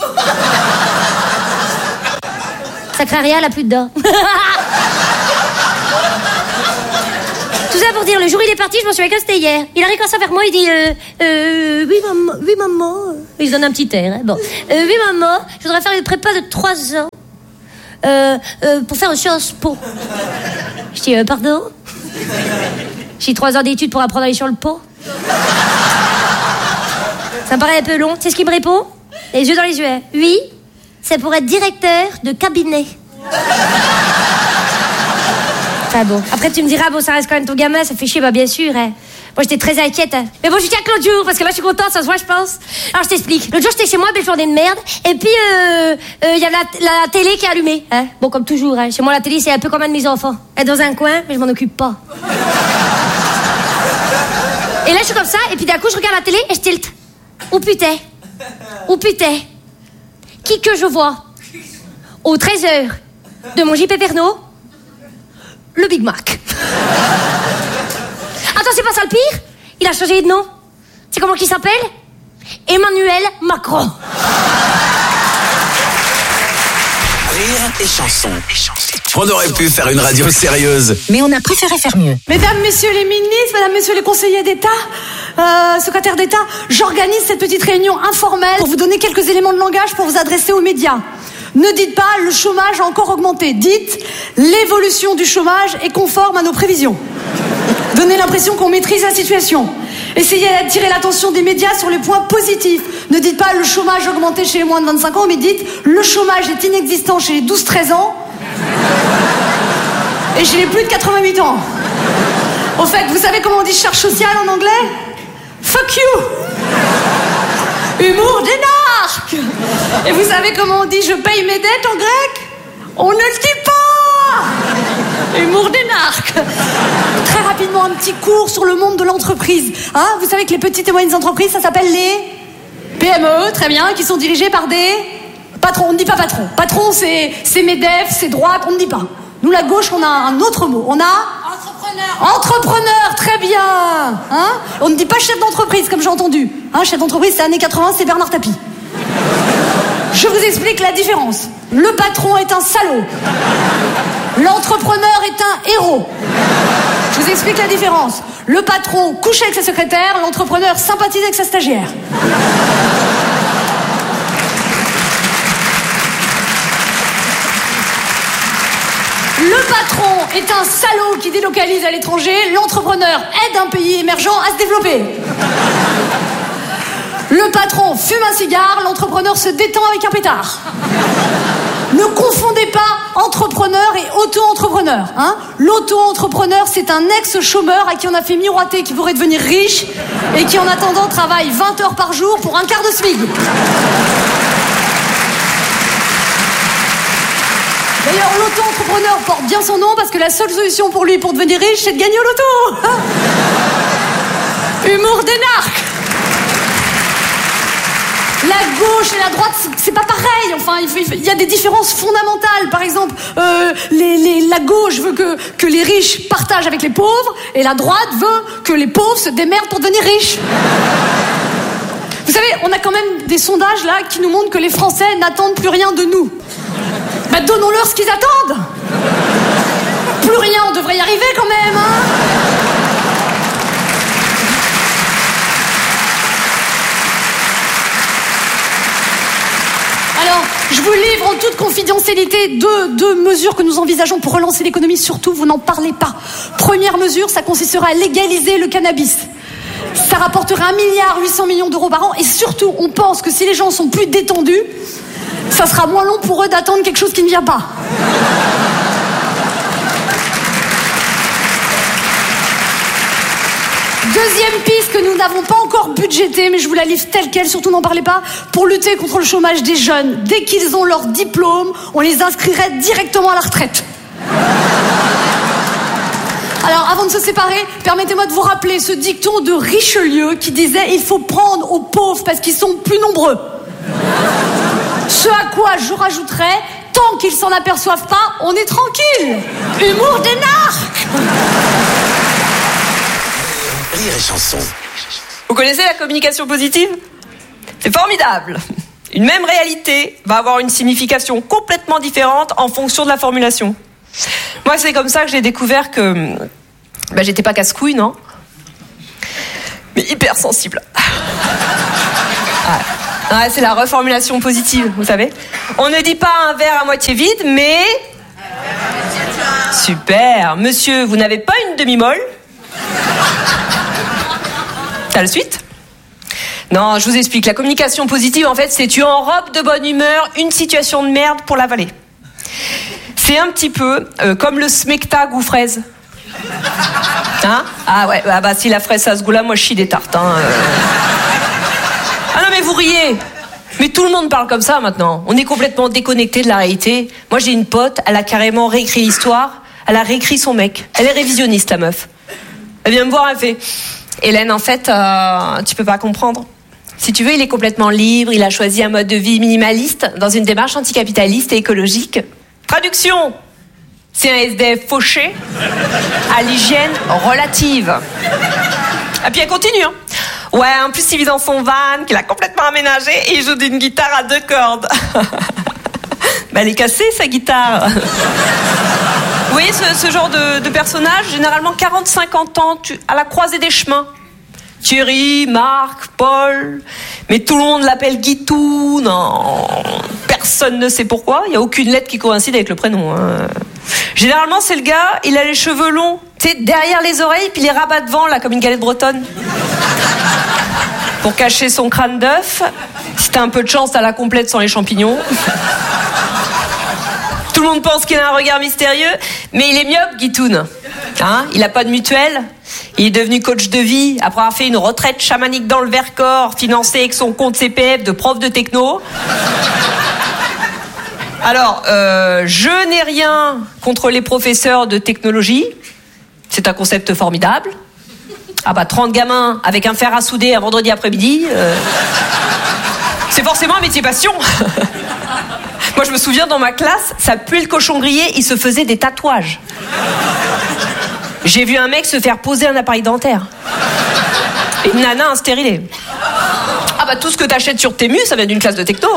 Ça craint rien, elle a plus de dents. Tout ça ça pour dire, le jour où il est parti, je m'en souviens que c'était hier. Il arrive comme ça vers moi, il dit oui maman. Il se donne un petit air, hein. Bon. Oui maman, je voudrais faire une prépa de 3 ans. Pour faire Sciences Po. Je dis pardon. J'ai 3 ans d'études pour apprendre à aller sur le pot. Ça me paraît un peu long. C'est ce qu'il me répond? Les yeux dans les yeux. Oui, c'est pour être directeur de cabinet. Enfin bon. Après tu me diras, bon ça reste quand même ton gamin, ça fait chier, bah bien sûr. Hein. Moi j'étais très inquiète. Hein. Mais bon, je tiens que l'autre jour, parce que là je suis contente, ça se voit je pense. Alors je t'explique. L'autre jour j'étais chez moi, belle journée de merde. Et puis y a la télé qui est allumée. Hein. Bon comme toujours, hein. Chez moi la télé c'est un peu comme un de mes enfants. Elle est dans un coin, mais je m'en occupe pas. Et là je suis comme ça, et puis d'un coup je regarde la télé et je tilte. Oh putain. Oh putain. Qui que je vois au 13h de mon JP Pernod? Le Big Mac. Attends, c'est pas ça le pire? Il a changé de nom. C'est comment qu'il s'appelle? Emmanuel Macron. Rire et chanson. On aurait pu faire une radio sérieuse, Mais on a préféré faire mieux. Mesdames, messieurs les ministres, mesdames, messieurs les conseillers d'État, secrétaires d'État, j'organise cette petite réunion informelle pour vous donner quelques éléments de langage pour vous adresser aux médias. Ne dites pas le chômage a encore augmenté. Dites l'évolution du chômage est conforme à nos prévisions. Donnez l'impression qu'on maîtrise la situation. Essayez d'attirer l'attention des médias sur les points positifs. Ne dites pas le chômage a augmenté chez les moins de 25 ans, mais dites le chômage est inexistant chez les 12-13 ans et chez les plus de 88 ans. Au fait, vous savez comment on dit charge sociale en anglais? Fuck you. Humour d'énarque. Et vous savez comment on dit je paye mes dettes en grec? On ne le dit pas. Humour d'énarque. Très rapidement, un petit cours sur le monde de l'entreprise. Hein, vous savez que les petites et moyennes entreprises, ça s'appelle les PME, très bien, qui sont dirigées par des patrons. On ne dit pas patron. Patron, c'est MEDEF, c'est droite, on ne dit pas. Nous, la gauche, on a un autre mot. On a entrepreneur, très bien. Hein, on ne dit pas chef d'entreprise, comme j'ai entendu. Hein, chef d'entreprise, c'est années 80, c'est Bernard Tapie. Je vous explique la différence. Le patron est un salaud. L'entrepreneur est un héros. Je vous explique la différence. Le patron couche avec sa secrétaire, l'entrepreneur sympathise avec sa stagiaire. Le patron est un salaud qui délocalise à l'étranger, l'entrepreneur aide un pays émergent à se développer. Le patron fume un cigare, l'entrepreneur se détend avec un pétard. Ne confondez pas entrepreneur et auto-entrepreneur. Hein. L'auto-entrepreneur, c'est un ex-chômeur à qui on a fait miroiter qu'il pourrait devenir riche et qui en attendant travaille 20 heures par jour pour un quart de SMIC. D'ailleurs, l'auto-entrepreneur porte bien son nom parce que la seule solution pour lui pour devenir riche, c'est de gagner au loto. Humour d'énarque. La gauche et la droite, c'est pas pareil. Enfin, il y a des différences fondamentales. Par exemple, la gauche veut que les riches partagent avec les pauvres, et la droite veut que les pauvres se démerdent pour devenir riches. Vous savez, on a quand même des sondages là qui nous montrent que les Français n'attendent plus rien de nous. Bah, donnons-leur ce qu'ils attendent. Plus rien, on devrait y arriver quand même, hein. Alors, je vous livre en toute confidentialité deux mesures que nous envisageons pour relancer l'économie. Surtout, vous n'en parlez pas. Première mesure, ça consistera à légaliser le cannabis. Ça rapportera 1,8 milliard d'euros par an. Et surtout, on pense que si les gens sont plus détendus, ça sera moins long pour eux d'attendre quelque chose qui ne vient pas. Deuxième piste que nous n'avons pas encore budgétée, mais je vous la livre telle quelle, surtout n'en parlez pas, pour lutter contre le chômage des jeunes. Dès qu'ils ont leur diplôme, on les inscrirait directement à la retraite. Alors, avant de se séparer, permettez-moi de vous rappeler ce dicton de Richelieu qui disait « Il faut prendre aux pauvres parce qu'ils sont plus nombreux ». Ce à quoi je rajouterais « Tant qu'ils s'en aperçoivent pas, on est tranquille ». Humour d'énarque. Rire et chanson. Vous connaissez la communication positive? C'est formidable. Une même réalité va avoir une signification complètement différente en fonction de la formulation. Moi, c'est comme ça que j'ai découvert que Bah, j'étais pas casse-couille, non? Mais hyper sensible. Ouais, c'est la reformulation positive, vous savez. On ne dit pas un verre à moitié vide, mais... Super. Monsieur, vous n'avez pas une demi-molle? T'as la suite? Non, je vous explique. La communication positive, en fait, c'est tu enrobes de bonne humeur une situation de merde pour l'avaler. C'est un petit peu comme le smecta goût fraise. Hein? Ah ouais, bah si la fraise ça a ce goût-là, moi je chie des tartes. Hein. Ah non mais vous riez. Mais tout le monde parle comme ça maintenant. On est complètement déconnecté de la réalité. Moi j'ai une pote, elle a carrément réécrit l'histoire. Elle a réécrit son mec. Elle est révisionniste la meuf. Elle vient me voir, elle fait... Hélène, en fait, tu peux pas comprendre. Si tu veux, il est complètement libre. Il a choisi un mode de vie minimaliste dans une démarche anticapitaliste et écologique. Traduction. C'est un SDF fauché à l'hygiène relative. Et puis elle continue. Hein. Ouais, en plus il vit dans son van, qu'il a complètement aménagé et il joue d'une guitare à 2 cordes. Bah elle est cassée sa guitare. Vous voyez ce genre de personnage, généralement 40-50 ans, à la croisée des chemins. Thierry, Marc, Paul, mais tout le monde l'appelle Guitou, non. Personne ne sait pourquoi, il n'y a aucune lettre qui coïncide avec le prénom. Hein. Généralement, c'est le gars, il a les cheveux longs, tu sais, derrière les oreilles, puis les rabats devant, là, comme une galette bretonne. Pour cacher son crâne d'œuf. Si t'as un peu de chance, t'as la complète sans les champignons. Tout le monde pense qu'il a un regard mystérieux, mais il est myope, Guitoun. Hein, il a pas de mutuelle. Il est devenu coach de vie après avoir fait une retraite chamanique dans le Vercors, financée avec son compte CPF de prof de techno. Alors, je n'ai rien contre les professeurs de technologie. C'est un concept formidable. Ah bah 30 gamins avec un fer à souder un vendredi après-midi, c'est forcément un métier passion. Moi je me souviens dans ma classe, ça puait le cochon grillé, il se faisait des tatouages. J'ai vu un mec se faire poser un appareil dentaire. Et une nana un stérilet. Ah bah tout ce que t'achètes sur Temu, ça vient d'une classe de techno.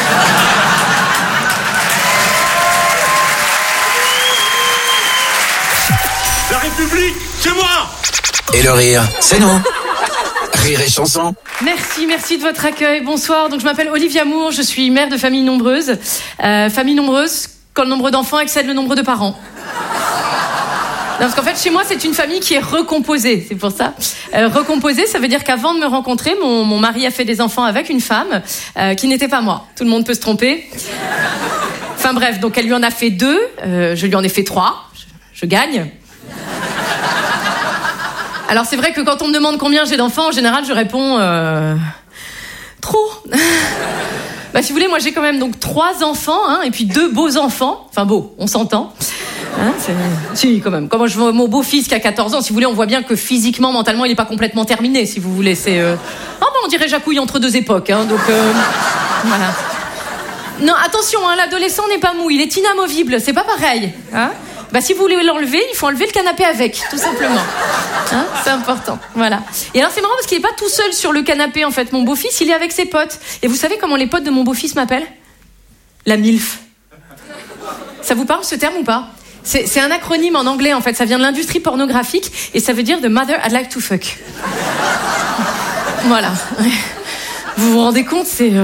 La République, c'est moi! Et le rire, c'est nous. Rire et chanson. Merci de votre accueil. Bonsoir, donc je m'appelle Olivia Moore, je suis mère de famille nombreuse. Famille nombreuse, quand le nombre d'enfants excède le nombre de parents. Non, parce qu'en fait, chez moi, c'est une famille qui est recomposée, c'est pour ça. Recomposée, ça veut dire qu'avant de me rencontrer, mon mari a fait des enfants avec une femme qui n'était pas moi. Tout le monde peut se tromper. Enfin bref, donc elle lui en a fait 2, je lui en ai fait 3. Je gagne. Alors c'est vrai que quand on me demande combien j'ai d'enfants, en général, je réponds... trop. Bah si vous voulez, moi j'ai quand même donc 3 enfants, hein, et puis 2 beaux enfants. Enfin beaux, on s'entend. Hein, si, quand même. Quand je vois mon beau-fils qui a 14 ans, si vous voulez, on voit bien que physiquement, mentalement, il n'est pas complètement terminé, si vous voulez. C'est... Oh, on dirait Jacouille entre 2 époques, hein, donc... Voilà. Non, attention, hein, l'adolescent n'est pas mou, il est inamovible, c'est pas pareil. Hein. Bah si vous voulez l'enlever, il faut enlever le canapé avec, tout simplement. Hein, c'est important, voilà. Et alors c'est marrant parce qu'il est pas tout seul sur le canapé, en fait. Mon beau-fils, il est avec ses potes. Et vous savez comment les potes de mon beau-fils m'appellent? La MILF. Ça vous parle ce terme ou pas? C'est un acronyme en anglais, en fait. Ça vient de l'industrie pornographique et ça veut dire The Mother I'd Like to Fuck. Voilà. Vous vous rendez compte, c'est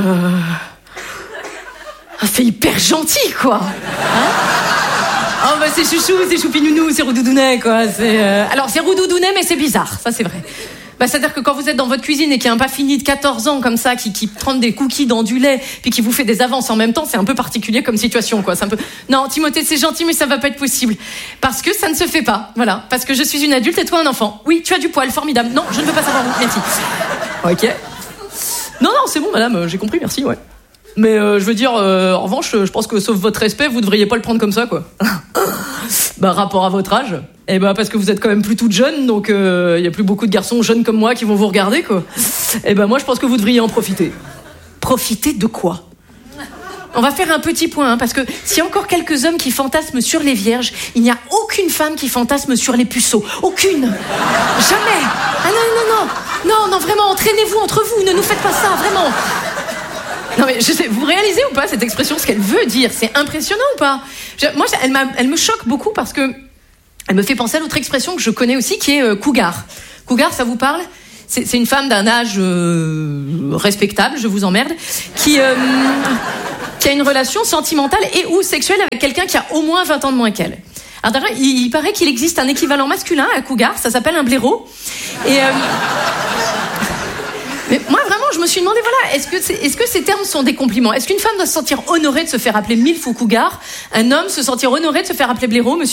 hyper gentil, quoi. Hein? Oh bah c'est chouchou, c'est choupinounou, c'est roudoudounet, quoi. Alors c'est roudoudounet, mais c'est bizarre, ça c'est vrai. Bah c'est-à-dire que quand vous êtes dans votre cuisine et qu'il y a un pas fini de 14 ans comme ça, qui prend des cookies dans du lait, puis qui vous fait des avances en même temps, c'est un peu particulier comme situation, quoi. C'est un peu... Non, Timothée, c'est gentil, mais ça va pas être possible. Parce que ça ne se fait pas, voilà. Parce que je suis une adulte et toi un enfant. Oui, tu as du poil, formidable. Non, je ne veux pas savoir où, merci. Ok. Non, c'est bon, madame, j'ai compris, merci, ouais. Mais je veux dire, en revanche, je pense que sauf votre respect, vous devriez pas le prendre comme ça, quoi. Bah, rapport à votre âge. Eh bah, parce que vous êtes quand même plus toute jeune, donc y a plus beaucoup de garçons jeunes comme moi qui vont vous regarder, quoi. Eh bah, moi, je pense que vous devriez en profiter. Profiter de quoi? On va faire un petit point, hein, parce que s'il y a encore quelques hommes qui fantasment sur les vierges, il n'y a aucune femme qui fantasme sur les puceaux. Aucune. Jamais. Ah non, vraiment, entraînez-vous entre vous, ne nous faites pas ça, vraiment. Non mais je sais, vous réalisez ou pas cette expression, ce qu'elle veut dire? C'est impressionnant ou pas? Moi, elle me choque beaucoup parce que Elle me fait penser à l'autre expression que je connais aussi, qui est cougar. Cougar, ça vous parle ? C'est une femme d'un âge respectable, je vous emmerde, qui a une relation sentimentale et ou sexuelle avec quelqu'un qui a au moins 20 ans de moins qu'elle. Alors d'ailleurs, il paraît qu'il existe un équivalent masculin à cougar, ça s'appelle un blaireau. Et mais moi vraiment, je me suis demandé, voilà, est-ce que ces termes sont des compliments ? Est-ce qu'une femme doit se sentir honorée de se faire appeler milf ou cougar ? Un homme se sentir honoré de se faire appeler blaireau, monsieur ?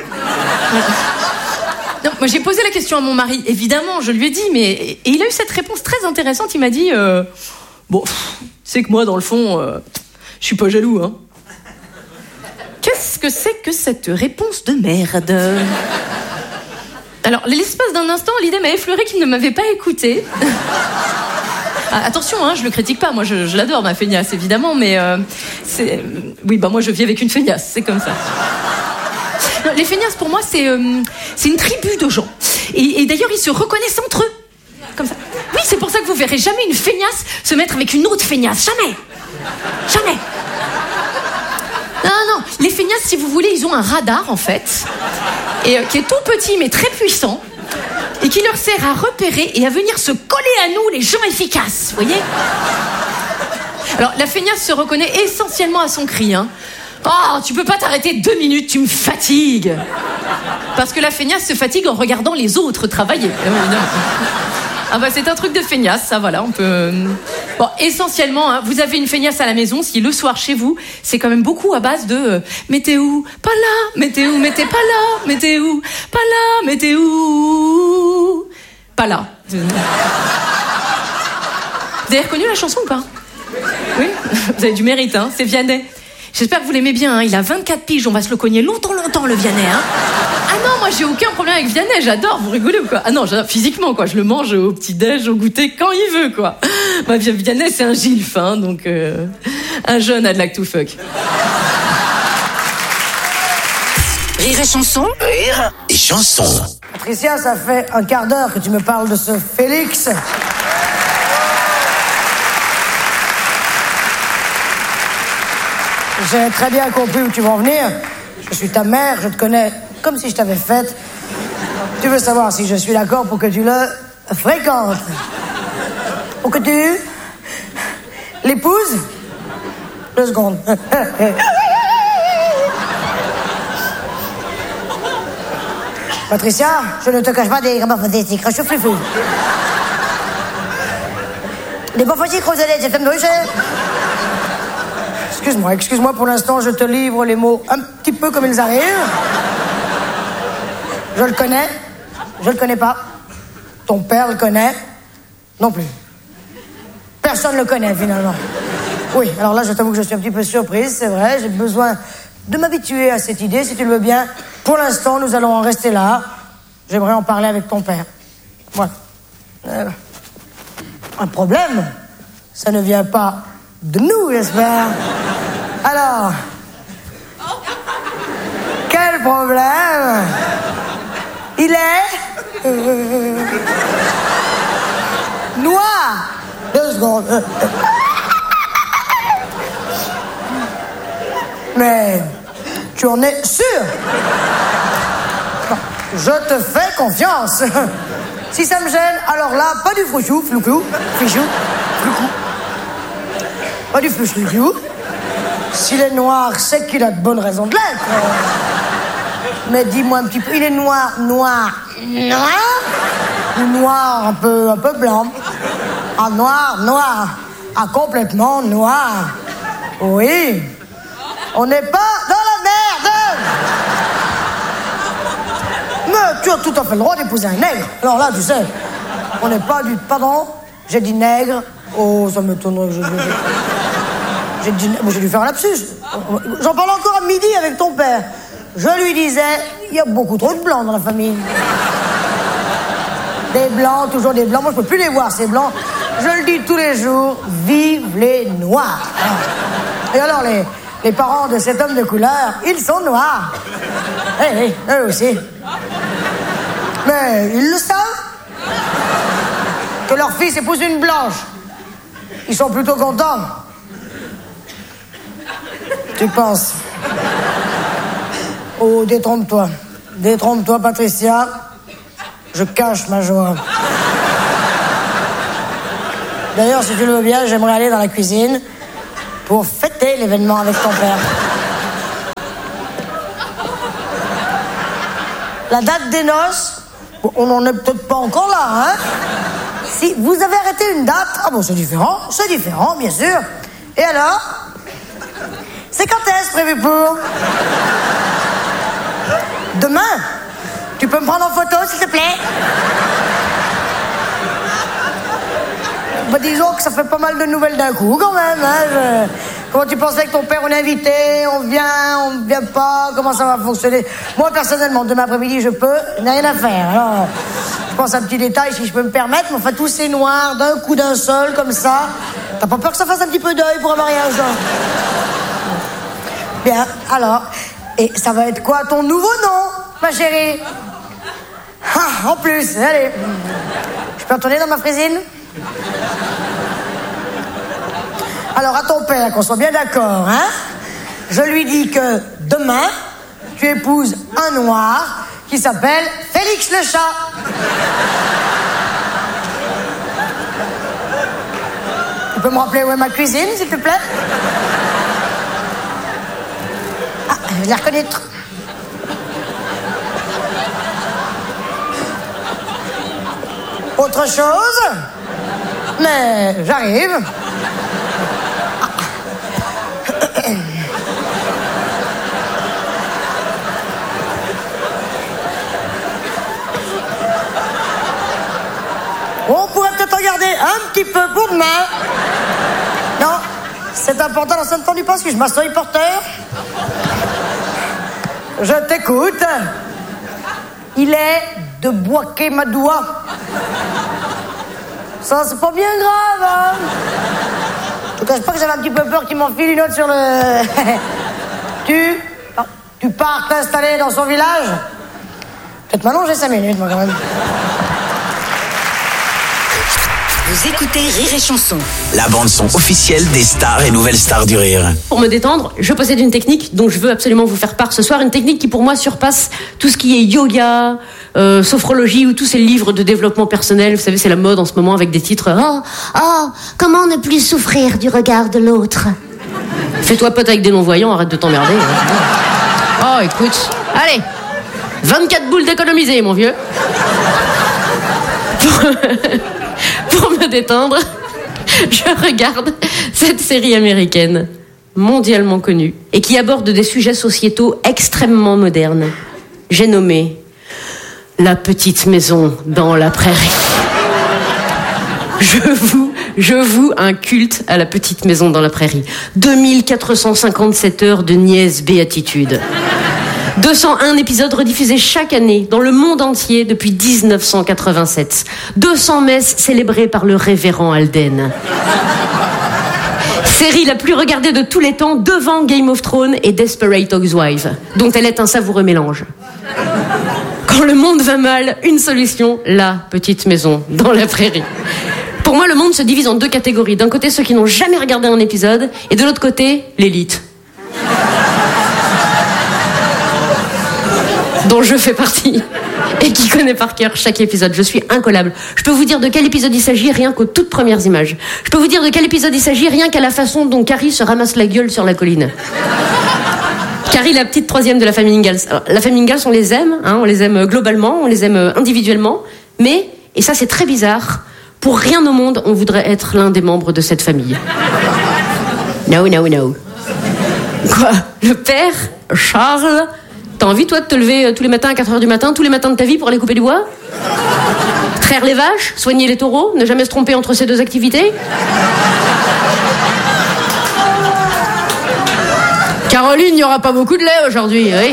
Non, moi j'ai posé la question à mon mari, évidemment, je lui ai dit, et il a eu cette réponse très intéressante. Il m'a dit, bon, c'est que moi, dans le fond, je suis pas jaloux, hein. Qu'est-ce que c'est que cette réponse de merde ? Alors, l'espace d'un instant, l'idée m'a effleuré qu'il ne m'avait pas écouté. Attention, hein, je le critique pas, moi je l'adore, ma feignasse, évidemment, mais oui, bah moi je vis avec une feignasse, c'est comme ça. Les feignasses, pour moi, c'est une tribu de gens. Et d'ailleurs, ils se reconnaissent entre eux. Comme ça. Oui, c'est pour ça que vous verrez jamais une feignasse se mettre avec une autre feignasse. Jamais. Jamais. Non. Les feignasses, si vous voulez, ils ont un radar, en fait, et qui est tout petit, mais très puissant, et qui leur sert à repérer et à venir se coller à nous, les gens efficaces, vous voyez ? Alors, la feignasse se reconnaît essentiellement à son cri, hein. Oh, tu peux pas t'arrêter 2 minutes, tu me fatigues. Parce que la feignasse se fatigue en regardant les autres travailler. Ah bah c'est un truc de feignasse, ça, voilà, on peut... Bon, essentiellement, hein, vous avez une feignasse à la maison, si le soir chez vous, c'est quand même beaucoup à base de mais t'es où ? Pas là, mais t'es où ? Mais t'es pas là, mais t'es où ? Pas là, mais t'es où ? Pas là. Vous avez reconnu la chanson ou pas ? Oui ? Vous avez du mérite, hein, c'est Vianney. J'espère que vous l'aimez bien, hein. Il a 24 piges, on va se le cogner longtemps, le Vianney, hein. Ah non, moi j'ai aucun problème avec Vianney, j'adore, vous rigolez ou quoi ? Ah non, j'adore physiquement, quoi, je le mange au petit-déj, au goûter, quand il veut, quoi. Bah, Vianney, c'est un gilf, hein, donc un jeune I'd like to fuck. Rire et chanson. Rire et chanson. Patricia, ça fait un quart d'heure que tu me parles de ce Félix. J'ai très bien compris où tu veux en venir. Je suis ta mère, je te connais comme si je t'avais faite. Tu veux savoir si je suis d'accord pour que tu le fréquentes. Pour que tu l'épouses. 2 secondes. Patricia, je ne te cache pas des gramophonétiques. Je suis fou. Des morphosiques roselets, c'est comme de Excuse-moi, pour l'instant, je te livre les mots un petit peu comme ils arrivent. Je le connais pas. Ton père le connaît, non plus. Personne le connaît, finalement. Oui, alors là, je t'avoue que je suis un petit peu surprise, c'est vrai. J'ai besoin de m'habituer à cette idée, si tu le veux bien. Pour l'instant, nous allons en rester là. J'aimerais en parler avec ton père. Voilà. Un problème, ça ne vient pas de nous, j'espère. Alors, quel problème? Il est noir. 2 secondes. Mais tu en es sûr? Non, je te fais confiance. Si ça me gêne, alors là, pas du flouchou, fichou. Pas du flouchou. S'il est noir, c'est qu'il a de bonnes raisons de l'être. Mais dis-moi un petit peu, il est noir, ou noir un peu blanc? Ah, noir. Ah, complètement noir. Oui. On n'est pas dans la merde. Mais tu as tout à fait le droit d'épouser un nègre. Alors là, tu sais, on n'est pas du... Pardon? J'ai dit nègre. Oh, ça m'étonnerait que j'ai dû faire un lapsus. J'en parlais encore à midi avec ton père. Je lui disais, il y a beaucoup trop de blancs dans la famille. Des blancs, toujours des blancs. Moi, je peux plus les voir, ces blancs. Je le dis tous les jours, vive les noirs. Et alors, les parents de cet homme de couleur, ils sont noirs. Eh, eux aussi. Mais ils le savent. Que leur fils épouse une blanche. Ils sont plutôt contents. Tu penses? Oh, détrompe-toi. Détrompe-toi, Patricia. Je cache ma joie. D'ailleurs, si tu le veux bien, j'aimerais aller dans la cuisine pour fêter l'événement avec ton père. La date des noces, on n'en est peut-être pas encore là, hein? Si vous avez arrêté une date, ah bon, c'est différent, bien sûr. Et alors? C'est quand est-ce prévu pour? Demain? Tu peux me prendre en photo, s'il te plaît? Bah, disons que ça fait pas mal de nouvelles d'un coup, quand même, hein. Comment tu pensais que ton père, on est invité, on vient pas, comment ça va fonctionner? Moi, personnellement, demain après-midi, je peux, il n'y a rien à faire. Alors, je pense à un petit détail, si je peux me permettre, mais enfin, tous ces noirs, d'un coup d'un seul, comme ça. T'as pas peur que ça fasse un petit peu d'œil pour un mariage, là? Bien, alors, et ça va être quoi ton nouveau nom, ma chérie? Ah, en plus, allez. Je peux retourner dans ma frésine? Alors, à ton père, qu'on soit bien d'accord, hein? Je lui dis que demain, tu épouses un noir qui s'appelle Félix le chat. Tu peux me rappeler où est ma cuisine, s'il te plaît? Ah, je vais la reconnaître. Autre chose? Mais j'arrive. On pourrait peut-être regarder un petit peu pour demain. Non, c'est important dans ce temps du parce que je m'assois porteur. Je t'écoute. Il est de Boaké-Madoua. Ça, c'est pas bien grave, hein? Je te cache pas que j'avais un petit peu peur qu'il m'enfile une autre sur le... Tu pars t'installer dans son village? Peut-être m'allonger 5 minutes, moi, quand même. Vous écoutez Rire et Chanson. La bande-son officielle des stars et nouvelles stars du rire. Pour me détendre, je possède une technique dont je veux absolument vous faire part ce soir. Une technique qui, pour moi, surpasse tout ce qui est yoga, sophrologie ou tous ces livres de développement personnel. Vous savez, c'est la mode en ce moment avec des titres « Oh, comment ne plus souffrir du regard de l'autre ?» Fais-toi pote avec des non-voyants, arrête de t'emmerder. Oh, écoute. Allez, 24 boules d'économiser, mon vieux. Pour me détendre, je regarde cette série américaine, mondialement connue, et qui aborde des sujets sociétaux extrêmement modernes. J'ai nommé La petite maison dans la prairie. Je voue un culte à La petite maison dans la prairie. 2457 heures de niaise béatitude. 201 épisodes rediffusés chaque année dans le monde entier depuis 1987. 200 messes célébrées par le révérend Alden. Série la plus regardée de tous les temps devant Game of Thrones et Desperate Housewives, dont elle est un savoureux mélange. Quand le monde va mal, une solution, la petite maison dans la prairie. Pour moi, le monde se divise en 2 catégories. D'un côté, ceux qui n'ont jamais regardé un épisode, et de l'autre côté, l'élite. Dont je fais partie, et qui connaît par cœur chaque épisode. Je suis incollable. Je peux vous dire de quel épisode il s'agit rien qu'aux toutes premières images. Je peux vous dire de quel épisode il s'agit rien qu'à la façon dont Carrie se ramasse la gueule sur la colline. Carrie, la petite 3e de la famille Ingalls. Alors, la famille Ingalls, on les aime, hein, on les aime globalement, on les aime individuellement, mais, et ça c'est très bizarre, pour rien au monde, on voudrait être l'un des membres de cette famille. No, no, no. Quoi? Le père, Charles... T'as envie, toi, de te lever tous les matins à 4h du matin, tous les matins de ta vie pour aller couper du bois? Traire les vaches, soigner les taureaux, ne jamais se tromper entre ces 2 activités? Caroline, il n'y aura pas beaucoup de lait aujourd'hui, oui.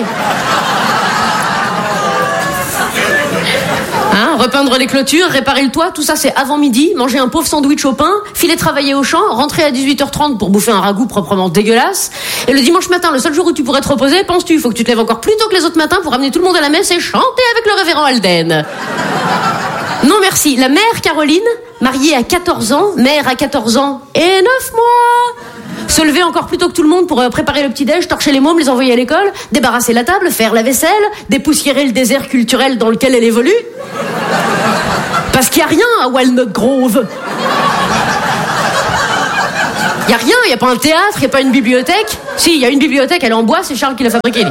Hein, repeindre les clôtures, réparer le toit, tout ça c'est avant midi, manger un pauvre sandwich au pain, filer travailler au champ, rentrer à 18h30 pour bouffer un ragoût proprement dégueulasse. Et le dimanche matin, le seul jour où tu pourrais te reposer, penses-tu, il faut que tu te lèves encore plus tôt que les autres matins pour amener tout le monde à la messe et chanter avec le révérend Alden. Non merci, la mère Caroline, mariée à 14 ans, mère à 14 ans et 9 mois, Se lever encore plus tôt que tout le monde pour préparer le petit-déj, torcher les mômes, les envoyer à l'école, débarrasser la table, faire la vaisselle, dépoussiérer le désert culturel dans lequel elle évolue. Parce qu'il n'y a rien à Walnut Grove. Il n'y a rien, il n'y a pas un théâtre, il n'y a pas une bibliothèque. Si, il y a une bibliothèque, elle est en bois, c'est Charles qui l'a fabriquée.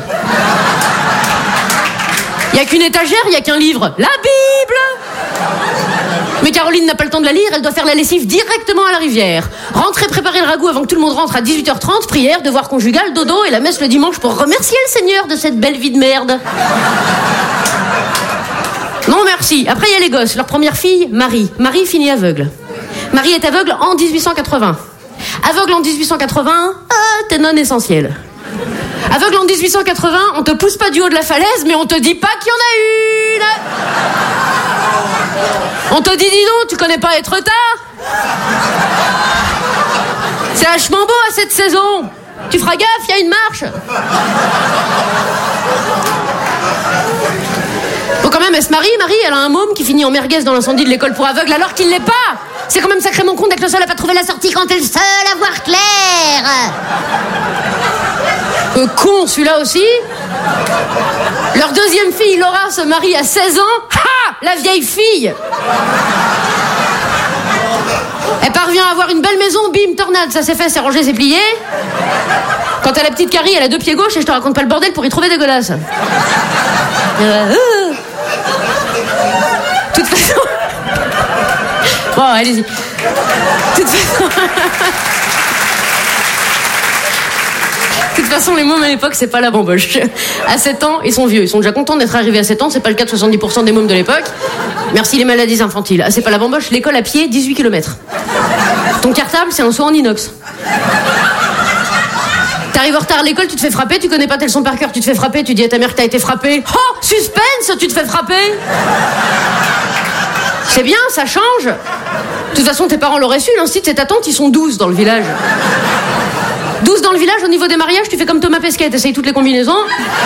Il n'y a qu'une étagère, il n'y a qu'un livre. La Bible! Mais Caroline n'a pas le temps de la lire, elle doit faire la lessive directement à la rivière. Rentrer préparer le ragoût avant que tout le monde rentre à 18h30, prière, devoir conjugal, dodo et la messe le dimanche pour remercier le Seigneur de cette belle vie de merde. Non merci. Après il y a les gosses. Leur première fille, Marie. Marie finit aveugle. Marie est aveugle en 1880. Aveugle en 1880, t'es non essentiel. Aveugle en 1880, on te pousse pas du haut de la falaise, mais on te dit pas qu'il y en a une. On te dit, dis donc, tu connais pas être tard? C'est vachement beau à cette saison. Tu feras gaffe, il y a une marche. Bon, quand même, elle se marie, elle a un môme qui finit en merguez dans l'incendie de l'école pour aveugles alors qu'il l'est pas. C'est quand même sacrément con d'être le seul à pas trouver la sortie quand t'es le seul à voir clair. Con celui-là aussi. Leur deuxième fille, Laura, se marie à 16 ans. Ha! La vieille fille. Elle parvient à avoir une belle maison, bim, tornade, ça c'est fait, c'est rangé, c'est plié. Quant à la petite Carrie, elle a 2 pieds gauche et je te raconte pas le bordel pour y trouver des godasses. De toute façon... Bon, allez-y. De toute façon, les mômes à l'époque, c'est pas la bamboche. À 7 ans, ils sont vieux. Ils sont déjà contents d'être arrivés à 7 ans. C'est pas le cas de 70% des mômes de l'époque. Merci les maladies infantiles. Ah, c'est pas la bamboche. L'école à pied, 18 km. Ton cartable, c'est un seau en inox. T'arrives en retard à l'école, tu te fais frapper. Tu connais pas tes leçons par cœur, tu te fais frapper. Tu dis à ta mère que t'as été frappé. Oh, suspense, tu te fais frapper. C'est bien, ça change. De toute façon, tes parents l'auraient su. L'instit, c'est ta tante, ils sont 12 dans le village. 12 dans le village, au niveau des mariages, tu fais comme Thomas Pesquet, t'essayes toutes les combinaisons.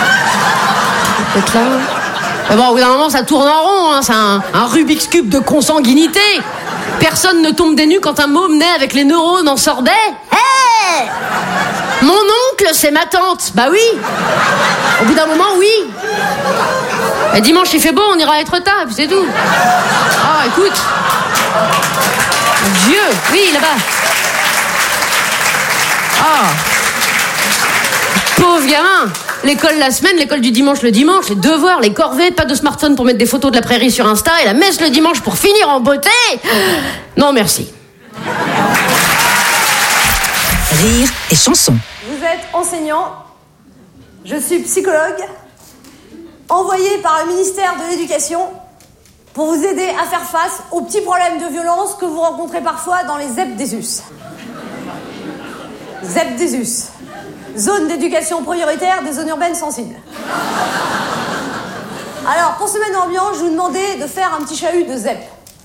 Là. Mais bon, au bout d'un moment, ça tourne en rond, hein. C'est un Rubik's Cube de consanguinité. Personne ne tombe des nues quand un môme naît avec les neurones en sordais. Hey! Mon oncle, c'est ma tante. Bah oui. Au bout d'un moment, oui. Et dimanche, il fait beau, on ira être tard, et puis c'est tout. Ah, écoute. Dieu, oui, là-bas. Ah. Pauvre gamin. L'école la semaine, l'école du dimanche le dimanche, les devoirs, les corvées, pas de smartphone pour mettre des photos de la prairie sur Insta et la messe le dimanche pour finir en beauté. Non, merci. Rire et chanson. Vous êtes enseignant, je suis psychologue, envoyé par le ministère de l'Éducation pour vous aider à faire face aux petits problèmes de violence que vous rencontrez parfois dans les ZEP des US. ZEP des US. Zone d'éducation prioritaire des zones urbaines sensibles. Alors, pour se mettre dans l'ambiance, je vous demandais de faire un petit chahut de ZEP.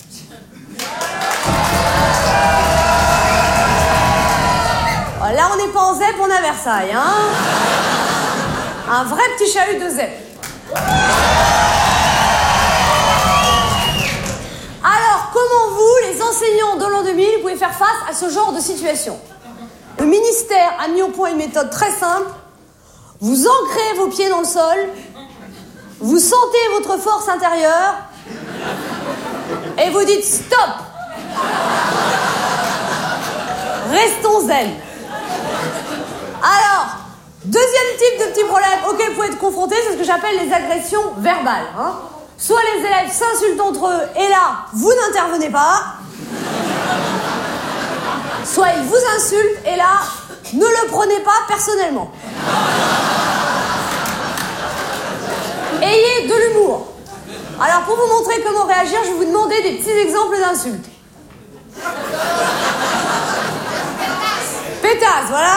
Là, on n'est pas en ZEP, on est à Versailles, hein. Un vrai petit chahut de ZEP. Alors, comment vous, les enseignants de l'an 2000, pouvez faire face à ce genre de situation ? Le ministère a mis au point une méthode très simple. Vous ancrez vos pieds dans le sol, vous sentez votre force intérieure et vous dites stop. Restons zen. Alors, deuxième type de petit problème auquel vous pouvez être confronté, c'est ce que j'appelle les agressions verbales. Hein. Soit les élèves s'insultent entre eux et là, vous n'intervenez pas. Soit ils vous insultent et là, ne le prenez pas personnellement. Ayez de l'humour. Alors pour vous montrer comment réagir, je vais vous demander des petits exemples d'insultes. Pétasse, voilà.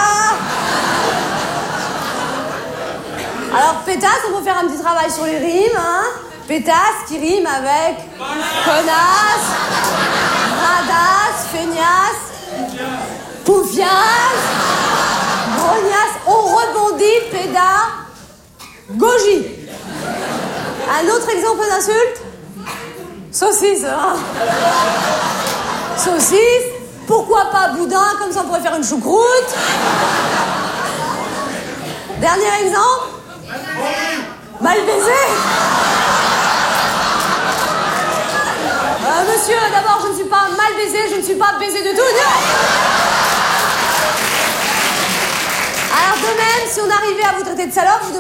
Alors pétasse, on peut faire un petit travail sur les rimes, hein. Pétasse qui rime avec connasse, radasse, feignasse, poufiasse, grognasse, on rebondit, pédagogie. Un autre exemple d'insulte ? Saucisse, hein. Saucisse, Pourquoi pas boudin, comme ça on pourrait faire une choucroute. Dernier exemple. Mal baisé. Monsieur, d'abord, je ne suis pas mal baisé, je ne suis pas baisé de tout. Non. Alors de même, si on arrivait à vous traiter de salope, vous